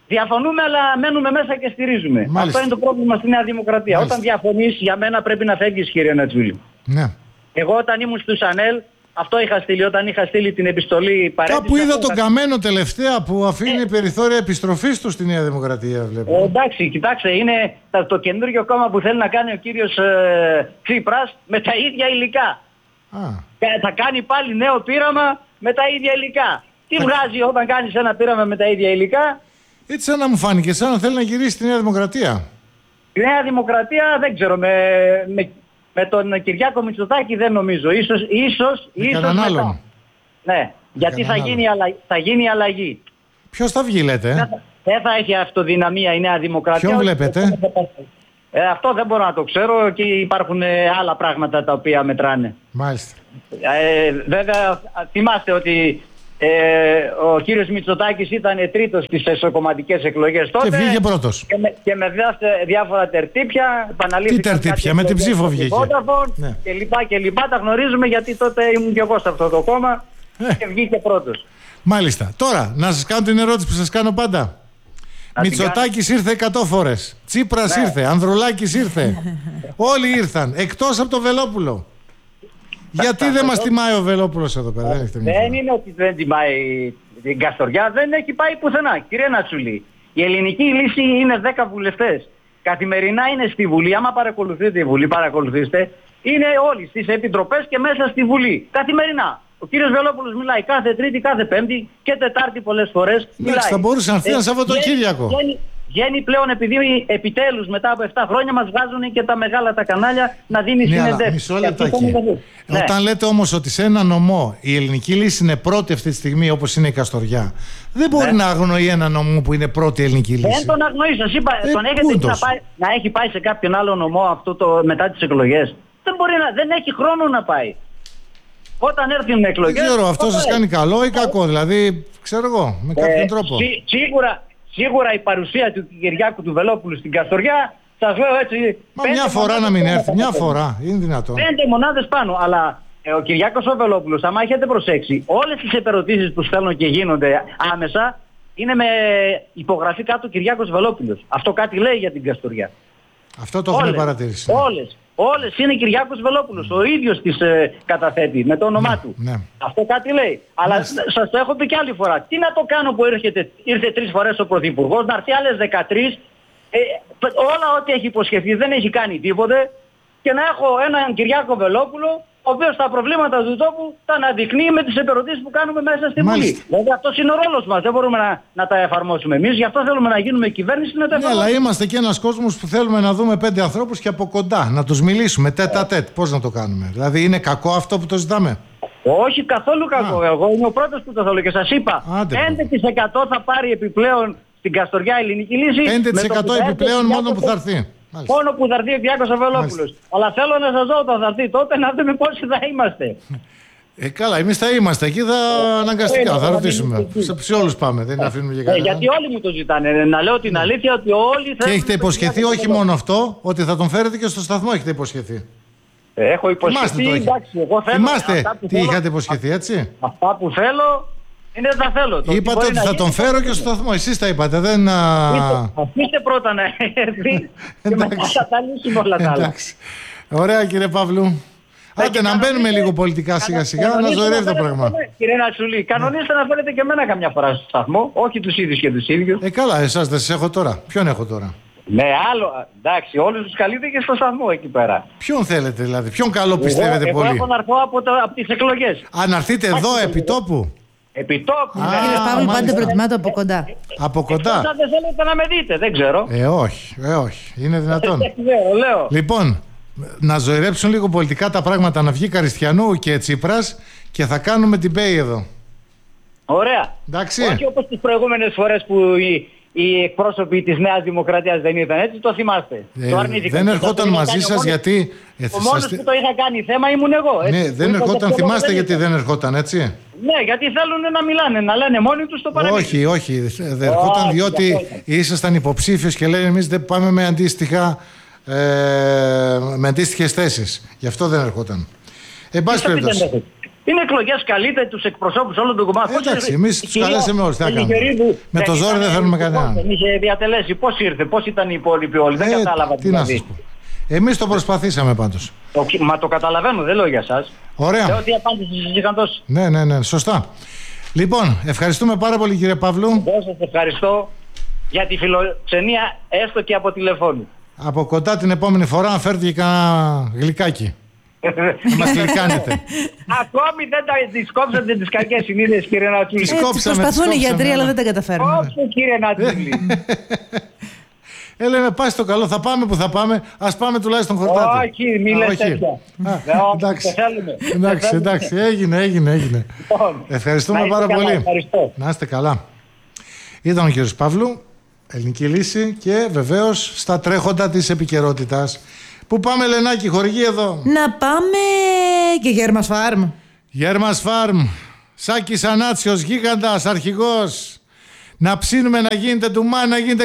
Διαφωνούμε, αλλά μένουμε μέσα και στηρίζουμε. Μάλιστα. Αυτό είναι το πρόβλημα στη Νέα Δημοκρατία. Μάλιστα. Όταν διαφωνείς, για μένα πρέπει να φεύγεις, κύριε Νατσούλη. Ναι. Εγώ όταν ήμουν στους ΑΝΕΛ, αυτό είχα στείλει. Όταν είχα στείλει την επιστολή παρέτηση. Κάπου είδα αυτό, τον Καμένο τελευταία που αφήνει ε... περιθώρια επιστροφής του στη Νέα Δημοκρατία, βλέπω. Ε, εντάξει, κοιτάξτε, είναι το καινούργιο κόμμα που θέλει να κάνει ο κύριος ε, Τσίπρας με τα ίδια υλικά. Α. Θα κάνει πάλι νέο πείραμα με τα ίδια υλικά. Τι Α. βγάζει όταν κάνεις ένα πείραμα με τα ίδια υλικά? Έτσι σαν να μου φάνηκε, σαν να θέλει να γυρίσει στη Νέα Δημοκρατία. Η Νέα Δημοκρατία δεν ξέρω, με, με, με τον Κυριάκο Μητσοτάκη δεν νομίζω. Ίσως, ίσως, με ίσως κανέναν μετά. άλλον. Ναι, γιατί θα γίνει, αλλα, θα γίνει αλλαγή. Ποιος θα βγει, λέτε? Δεν θα, δεν θα έχει αυτοδυναμία η Νέα Δημοκρατία. Ποιον βλέπετε? Ε, αυτό δεν μπορώ να το ξέρω και υπάρχουν ε, άλλα πράγματα τα οποία μετράνε. Μάλιστα. Ε, βέβαια θυμάστε ότι ε, ο κύριος Μητσοτάκης ήταν τρίτος στις εσωκομματικές εκλογές τότε. Και βγήκε πρώτος. Και με, και με διάφορα τερτύπια. Τι τερτύπια, με την ψήφο βγήκε. Ναι. Και λοιπά και λοιπά, τα γνωρίζουμε γιατί τότε ήμουν και εγώ σε αυτό το κόμμα ε. και βγήκε πρώτος. Μάλιστα. Τώρα, να σας κάνω την ερώτηση που σας κάνω πάντα. Μητσοτάκης ήρθε εκατό φορές. Τσίπρας ναι. ήρθε. Ανδρουλάκης ήρθε. Όλοι ήρθαν. Εκτός από το Βελόπουλο. Γιατί δεν μας τιμάει ο Βελόπουλος εδώ πέρα? Δεν, δεν είναι ότι δεν τιμάει την Καστοριά. Δεν έχει πάει πουθενά. Κύριε Νατσούλη, η ελληνική λύση είναι δέκα βουλευτές. Καθημερινά είναι στη Βουλή. Άμα παρακολουθείτε τη Βουλή, παρακολουθήστε. Είναι όλοι στις επιτροπές και μέσα στη Βουλή. Καθημερινά. Ο κύριος Βελόπουλος μιλάει κάθε Τρίτη, κάθε Πέμπτη και Τετάρτη πολλές φορές. Εντάξει, θα μπορούσε να έρθει ένα Σαββατοκύριακο. Βγαίνει, βγαίνει πλέον επειδή επιτέλους μετά από επτά χρόνια μας βγάζουν και τα μεγάλα τα κανάλια να δίνει ναι, συνεντεύξεις. Μισό λεπτάκι. Ναι. Όταν λέτε όμως ότι σε ένα νομό η ελληνική λύση είναι πρώτη αυτή τη στιγμή όπως είναι η Καστοριά, δεν μπορεί ναι. να αγνοεί ένα νομό που είναι πρώτη ελληνική λύση. Δεν τον αγνοεί. Σας είπα, ε, τον έχετε να, πάει, να έχει πάει σε κάποιον άλλο νομό αυτό το, μετά τις εκλογές. Δεν, μπορεί να, δεν έχει χρόνο να πάει. Όταν έρθουν οι εκλογές... Δεν ξέρω, αυτό σας κάνει καλό ή κακό, δηλαδή, ξέρω εγώ, με κάποιον ε, τρόπο. Σί, σίγουρα, σίγουρα η παρουσία του Κυριάκου του Βελόπουλου στην Καστοριά, σας λέω έτσι... Μα μια φορά να μην έρθει, μια φορά, είναι δυνατόν. Πέντε μονάδες πάνω, αλλά ε, ο Κυριάκος ο Βελόπουλος, άμα έχετε προσέξει, όλες τις επερωτήσεις που στέλνουν και γίνονται άμεσα, είναι με υπογραφή κάτω ο Κυριάκος Βελόπουλος. Αυτό κάτι λέει για την Καστοριά. Αυτό το έχουμε παρατηρήσει. Όλες. Όλες είναι Κυριάκος Βελόπουλος. Ο ίδιος τις ε, καταθέτει με το όνομά ναι, του. Ναι. Αυτό κάτι λέει. Αλλά ναι. σας το έχω πει και άλλη φορά. Τι να το κάνω που έρχεται, ήρθε τρεις φορές ο Πρωθυπουργός, να έρθει άλλες δεκατρείς. Ε, όλα ό,τι έχει υποσχεθεί δεν έχει κάνει τίποτε. Και να έχω έναν Κυριάκο Βελόπουλο, ο οποίος τα προβλήματα του τόπου τα αναδεικνύει με τις επερωτήσεις που κάνουμε μέσα στη Βουλή. Δηλαδή αυτός είναι ο ρόλος μας. Δεν μπορούμε να, να τα εφαρμόσουμε εμείς. Γι' αυτό θέλουμε να γίνουμε κυβέρνηση να τα εφαρμόσουμε. Ναι, αλλά είμαστε και ένας κόσμος που θέλουμε να δούμε πέντε ανθρώπους και από κοντά. Να τους μιλήσουμε τέτα τέτ. Πώς να το κάνουμε? Δηλαδή είναι κακό αυτό που το ζητάμε? Όχι, καθόλου κακό. Α. Εγώ είμαι ο πρώτος που το θέλω και σας είπα. Άντε, πέντε τοις εκατό θα πάρει επιπλέον στην Καστοριά ελληνική λύση. πέντε τοις εκατό επιπλέον μόνο που θα έρθει. Μάλιστα. Μόνο που θα έρθει ο Κυριάκος Βελόπουλος. Αλλά θέλω να σας δω όταν θα έρθει τότε να δούμε πόσοι θα είμαστε. Ε, καλά, εμείς θα είμαστε εκεί, θα αναγκαστικά, θα ρωτήσουμε. Σε όλους πάμε, δεν αφήνουμε για κανένα. Ε, γιατί όλοι μου το ζητάνε, να λέω την αλήθεια ότι όλοι θέλουν. Και έχετε υποσχεθεί όχι μόνο αυτό, ότι θα τον φέρετε και στο σταθμό έχετε υποσχεθεί. Έχω υποσχεθεί, εντάξει, εγώ θέλω. Θυμάστε τι είχατε υποσχεθεί, έτσι. Αυτά που θέλω. Είναι τα θέλω. Το είπατε ότι θα τον φέρω και στο σταθμό. Εσείς τα είπατε. Δεν... Αφήστε πρώτα να έρθει και μετά θα τα λύσουμε όλα τα άλλα. Ωραία κύριε Παύλου. Άντε να μπαίνουμε λίγο πολιτικά σιγά σιγά να ζωηρεύει το πράγμα. Κύριε Νατσούλη, κανονίστε να φέρετε και εμένα καμιά φορά στο σταθμό. Όχι τους ίδιους και τους ίδιους. Ε καλά, εσάς δεν σας έχω τώρα. Ποιον έχω τώρα? Ναι, άλλο. Εντάξει, όλους τους καλείτε και στο σταθμό εκεί πέρα. Ποιον θέλετε δηλαδή, ποιον καλό πιστεύετε εγώ, πολύ? Εγώ έχω να έρθω από, από τις εκλογές. Αν έρθετε εδώ επί τόπου? Επιτόπου. Κύριε Παύλου, πάντα προτιμάτε από κοντά. Από κοντά. Εκτός αν δεν θέλετε να με δείτε, δεν ξέρω. Ε, όχι, ε, όχι. Είναι δυνατόν. λέω, λέω. Λοιπόν, να ζωηρέψουν λίγο πολιτικά τα πράγματα, να βγει Καριστιανού και Τσίπρας και θα κάνουμε την ΠΕΗ εδώ. Ωραία. Εντάξει. Όχι όπως τις προηγούμενες φορές που οι, οι εκπρόσωποι της Νέας Δημοκρατίας δεν ήταν έτσι, το θυμάστε. Ε, το αρνήθηκα. δεν ερχόταν μαζί σας γιατί... Ο μόνος σας... που το είχα κάνει θέμα ήμουν εγώ. Έτσι. Ναι, δεν ερχόταν, θυμάστε δεν γιατί δεν ερχόταν, έτσι. Ναι, γιατί θέλουν να μιλάνε, να λένε μόνοι τους το παραμύθι. Όχι, όχι, δεν ερχόταν διότι ήσασταν υποψήφιος και λένε εμείς δεν πάμε με αντίστοιχα, ε, με αντίστοιχες θέσεις. Γι' αυτό δεν ερχόταν. Εν πάση περιπτώσει. Είναι εκλογές, καλείτε τους εκπροσώπους όλων των κομμάτων. Εντάξει, εμείς τους καλέσαμε όλους. Με το ζόρι δεν θέλουμε κανέναν. Δεν είχε διατελέσει. Πώς ήρθε, πώς ήταν οι υπόλοιποι όλοι. Δεν κατάλαβα τι να σας πω. Εμείς το προσπαθήσαμε πάντως. Το, μα το καταλαβαίνω, δεν λέω για σας. Ωραία. Λέω ότι απάντηση σας είχαν δώσει. Ναι, ναι, ναι, σωστά. Λοιπόν, ευχαριστούμε πάρα πολύ κύριε Παύλου. Εγώ σας ευχαριστώ για τη φιλοξενία έστω και από τηλεφώνου. Από κοντά την επόμενη φορά να φέρετε και κανένα γλυκάκι. Να μας γλυκάνετε. Ακόμη δεν τα δισκόψατε τις κακές συνήθειες κύριε Νατσούλη. Έτσι προσπαθούν οι γιατροί αλλά δεν τα καταφέρνουν. Όχι κύριε Νατσούλη. Έλεμε πάει στο καλό, θα πάμε που θα πάμε, ας πάμε τουλάχιστον χορτάτι. Όχι, μη λες τέτοια. Εντάξει, εντάξει, εντάξει, έγινε, έγινε, έγινε. Ευχαριστούμε πάρα πολύ. Να είστε καλά. Ήταν ο κύριος Παύλου, Ελληνική Λύση και βεβαίως στα τρέχοντα της επικαιρότητας. Πού πάμε Λενάκη, χορηγή εδώ? Να πάμε και Γέρμας Φάρμ. Γέρμας Φάρμ, Σάκης Ανάτσιος, γίγαντας, αρχηγός. Να ψήνουμε, να γίνεται ντουμά, να γίνεται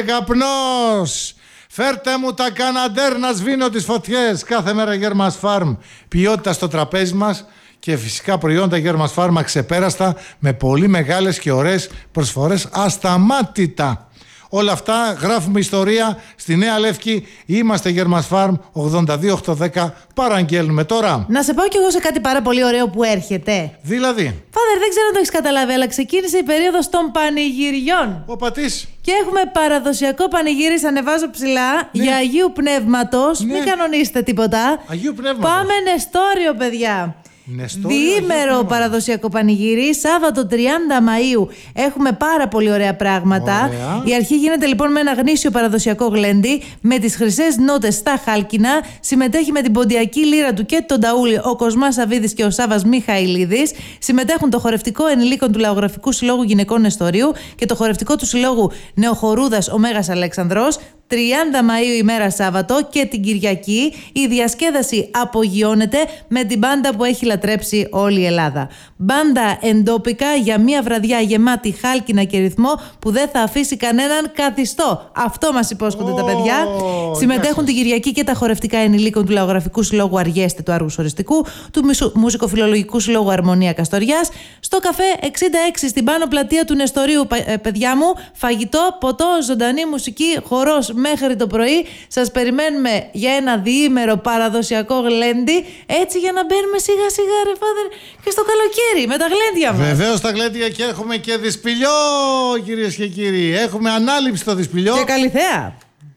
καπνός. Φέρτε μου τα καναντέρ να σβήνω τις φωτιές. Κάθε μέρα Γέρμας Φάρμ. Ποιότητα στο τραπέζι μας και φυσικά προϊόντα Γέρμας Φάρμ αξεπέραστα με πολύ μεγάλες και ωραίες προσφορές ασταμάτητα. Όλα αυτά γράφουμε ιστορία στη Νέα Λεύκη. Είμαστε Γέρμας Φάρμ ογδόντα δύο οκτακόσια δέκα. Παραγγέλνουμε τώρα. Να σε πάω κι εγώ σε κάτι πάρα πολύ ωραίο που έρχεται. Δηλαδή. Φάδερ, δεν ξέρω αν το έχεις καταλάβει, αλλά ξεκίνησε η περίοδος των πανηγυριών. Ο πατής. Και έχουμε παραδοσιακό πανηγύρι, σας ανεβάζω ψηλά, ναι. για Αγίου Πνεύματος. Ναι. Μην κανονίσετε τίποτα. Αγίου Πνεύματος. Πάμε Νεστόριο, παιδιά. Νεστόριο, διήμερο παραδοσιακό πανηγύρι, Σάββατο τριάντα Μαΐου. Έχουμε πάρα πολύ ωραία πράγματα. Ωραία. Η αρχή γίνεται λοιπόν με ένα γνήσιο παραδοσιακό γλέντι με τις χρυσές νότες στα χάλκινα. Συμμετέχει με την ποντιακή λύρα του και τον ταούλι ο Κοσμάς Σαββίδης και ο Σάββας Μιχαηλίδης. Συμμετέχουν το χορευτικό ενηλίκων του Λαογραφικού Συλλόγου Γυναικών Νεστορίου και το χορευτικό του Συλλόγου Νεοχορούδας ο Μέγας Αλέξανδρος. τριάντα Μαΐου ημέρα Σάββατο και την Κυριακή η διασκέδαση απογειώνεται με την μπάντα που έχει λατρέψει όλη η Ελλάδα. Μπάντα εντόπικα για μια βραδιά γεμάτη χάλκινα και ρυθμό που δεν θα αφήσει κανέναν καθιστό. Αυτό μας υπόσχονται oh, τα παιδιά. Oh, Συμμετέχουν yes. την Κυριακή και τα χορευτικά ενηλίκων του Λαογραφικού Συλλόγου Αργέστε του Άργου Οριστικού, του Μουσικοφιλολογικού Συλλόγου Αρμονία Καστοριάς, στο καφέ εξήντα έξι στην πάνω πλατεία του Νεστορίου, παιδιά μου, φαγητό, ποτό, ζωντανή μουσική, χορός μέχρι το πρωί. Σας περιμένουμε για ένα διήμερο παραδοσιακό γλέντι, έτσι για να μπαίνουμε σιγά σιγά ρε φάδερ και στο καλοκαίρι με τα γλέντια μας. Βεβαίως τα γλέντια και έχουμε και δυσπηλιό κυρίες και κύριοι. Έχουμε ανάληψη στο δυσπηλιό. Και Καλυθέα.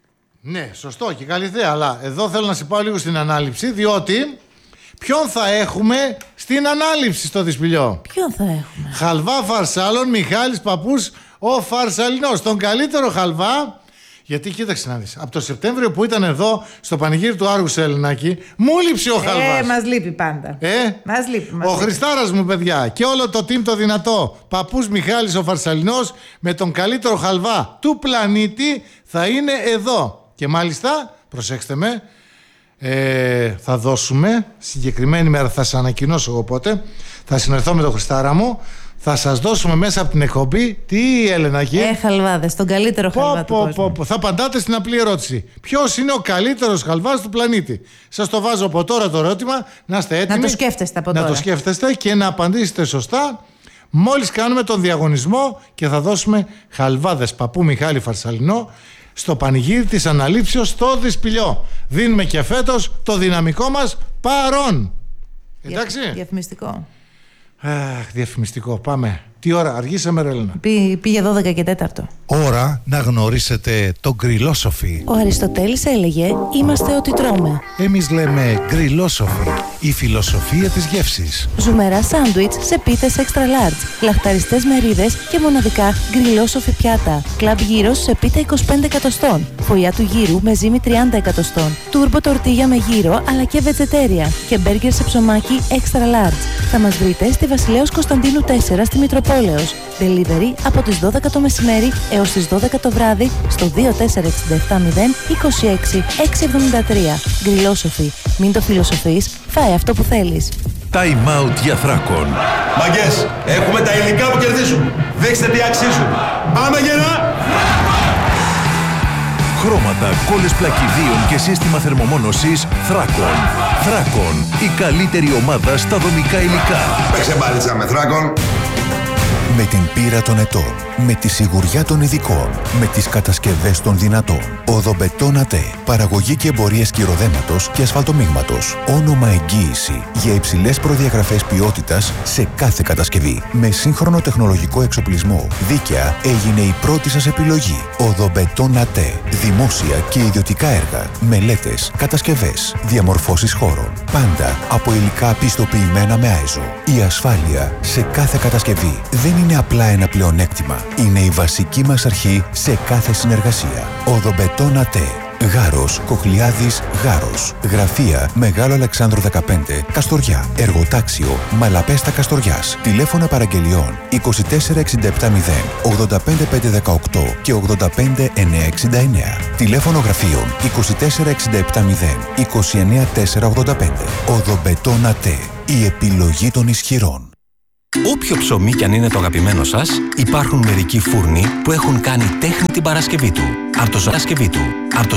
Ναι, σωστό και Καλυθέα, αλλά εδώ θέλω να σε πάω λίγο στην ανάληψη, διότι ποιον θα έχουμε στην ανάληψη στο δυσπηλιό? Ποιον θα έχουμε? Χαλβά Φαρσάλων, Μιχάλης Παππούς, ο Φαρσαλινός, τον καλύτερο χαλβά. Γιατί κοίταξε να δεις, από το Σεπτέμβριο που ήταν εδώ στο πανηγύρι του Άργου σε Ελληνάκη, μου λείψει ο χαλβάς. Ε, μας λείπει πάντα. Ε, μας λείπει. Μας ο λείπει. Χριστάρας μου, παιδιά, και όλο το team το δυνατό. Παππούς Μιχάλης ο Φαρσαλινός με τον καλύτερο χαλβά του πλανήτη θα είναι εδώ. Και μάλιστα, προσέξτε με, ε, θα δώσουμε συγκεκριμένη μέρα, θα σας ανακοινώσω εγώ πότε, θα συνερθώ με τον Χριστάρα μου. Θα σας δώσουμε μέσα από την εκπομπή τι, Έλενα, εκεί. Ε, χαλβάδες, τον καλύτερο πω, χαλβά πω, του κόσμου. πω, πω. Θα απαντάτε στην απλή ερώτηση. Ποιος είναι ο καλύτερος χαλβάς του πλανήτη? Σας το βάζω από τώρα το ερώτημα, να είστε έτοιμοι. Να το σκέφτεστε από να τώρα. Να το σκέφτεστε και να απαντήσετε σωστά μόλις κάνουμε τον διαγωνισμό και θα δώσουμε χαλβάδες Παππού Μιχάλη Φαρσαλινό στο πανηγύρι της αναλήψεως στο Δυσπηλιό. Δίνουμε και φέτος το δυναμικό μας παρόν. Εντάξει. Διαφημιστικό. Αχ, διαφημιστικό. Πάμε. Τι ώρα, αργήσαμε ρε Έλενα? Πή, πήγε δώδεκα και τέταρτο. Ώρα να γνωρίσετε τον Γκριλόσοφι. Ο Αριστοτέλης έλεγε είμαστε ό,τι τρώμε. Εμείς λέμε Γκριλόσοφι, η φιλοσοφία της γεύσης. Ζουμερά σάντουιτς σε πίτες extra large, λαχταριστές μερίδες και μοναδικά Γκριλόσοφι πιάτα. Κλαμπ γύρος σε πίτα είκοσι πέντε εκατοστών, φωλιά του γύρου με ζύμη τριάντα εκατοστών, τούρμπο τορτίγια με γύρο αλλά και βετζετέρια και μπέργκερ σε ψωμάκι extra large. Θα μας βρείτε στη Βασιλέως Κωνσταντίνου τέσσερα στη Μητροπόλεως. Delivery από τις δώδεκα το μεσημέρι έως τις δώδεκα το βράδυ στο δύο τέσσερα έξι επτά μηδέν είκοσι έξι εξακόσια εβδομήντα τρία. Γκριλόσοφι. Μην το φιλοσοφείς, φάε αυτό που θέλεις. Time out για θράκων. Μαγκές, έχουμε τα υλικά που κερδίζουν. Δείξτε τι αξίζουν. Πάμε γερά! χρώματα, κόλλες πλακιδίων και σύστημα θερμομόνωσης Θράκον. Θράκον, η καλύτερη ομάδα στα δομικά υλικά. Παίξε μπάλιτσα με Θράκον. Με την πείρα των ετών, με τη σιγουριά των ειδικών, με τις κατασκευές των δυνατών. Οδομπετόν ΑΤΕ. Παραγωγή και εμπορίες κυροδέματος και ασφαλτομίγματος. Όνομα εγγύηση για υψηλές προδιαγραφές ποιότητας σε κάθε κατασκευή. Με σύγχρονο τεχνολογικό εξοπλισμό. Δίκαια έγινε η πρώτη σας επιλογή. Οδομπετόν ΑΤΕ. Δημόσια και ιδιωτικά έργα. Μελέτες, κατασκευές, διαμορφώσεις χώρων. Πάντα από υλικά πιστοποιημένα με άιζο. Η ασφάλεια σε κάθε κατασκευή δεν είναι απλά ένα πλεονέκτημα. Είναι η βασική μας αρχή σε κάθε συνεργασία. Οδομπετόν ΑΤΕ. Γάρος, Κοχλιάδης, Γάρος. Γραφεία Μεγάλο Αλεξάνδρου δεκαπέντε, Καστοριά. Εργοτάξιο Μαλαπέστα Καστοριάς. Τηλέφωνα παραγγελιών είκοσι τέσσερα εξήντα επτά μηδέν ογδόντα πέντε πεντακόσια δεκαοκτώ και ογδόντα πέντε εννιακόσια εξήντα εννέα. Τηλέφωνο γραφείων είκοσι τέσσερα εξήντα επτά μηδέν είκοσι εννέα τετρακόσια ογδόντα πέντε. Οδομπετόν ΑΤΕ. Η επιλογή των ισχυρών. Όποιο ψωμί κι αν είναι το αγαπημένο σας, υπάρχουν μερικοί φούρνοι που έχουν κάνει τέχνη την Παρασκευή του. Αρτοζωσκευή του. Αρτοζ...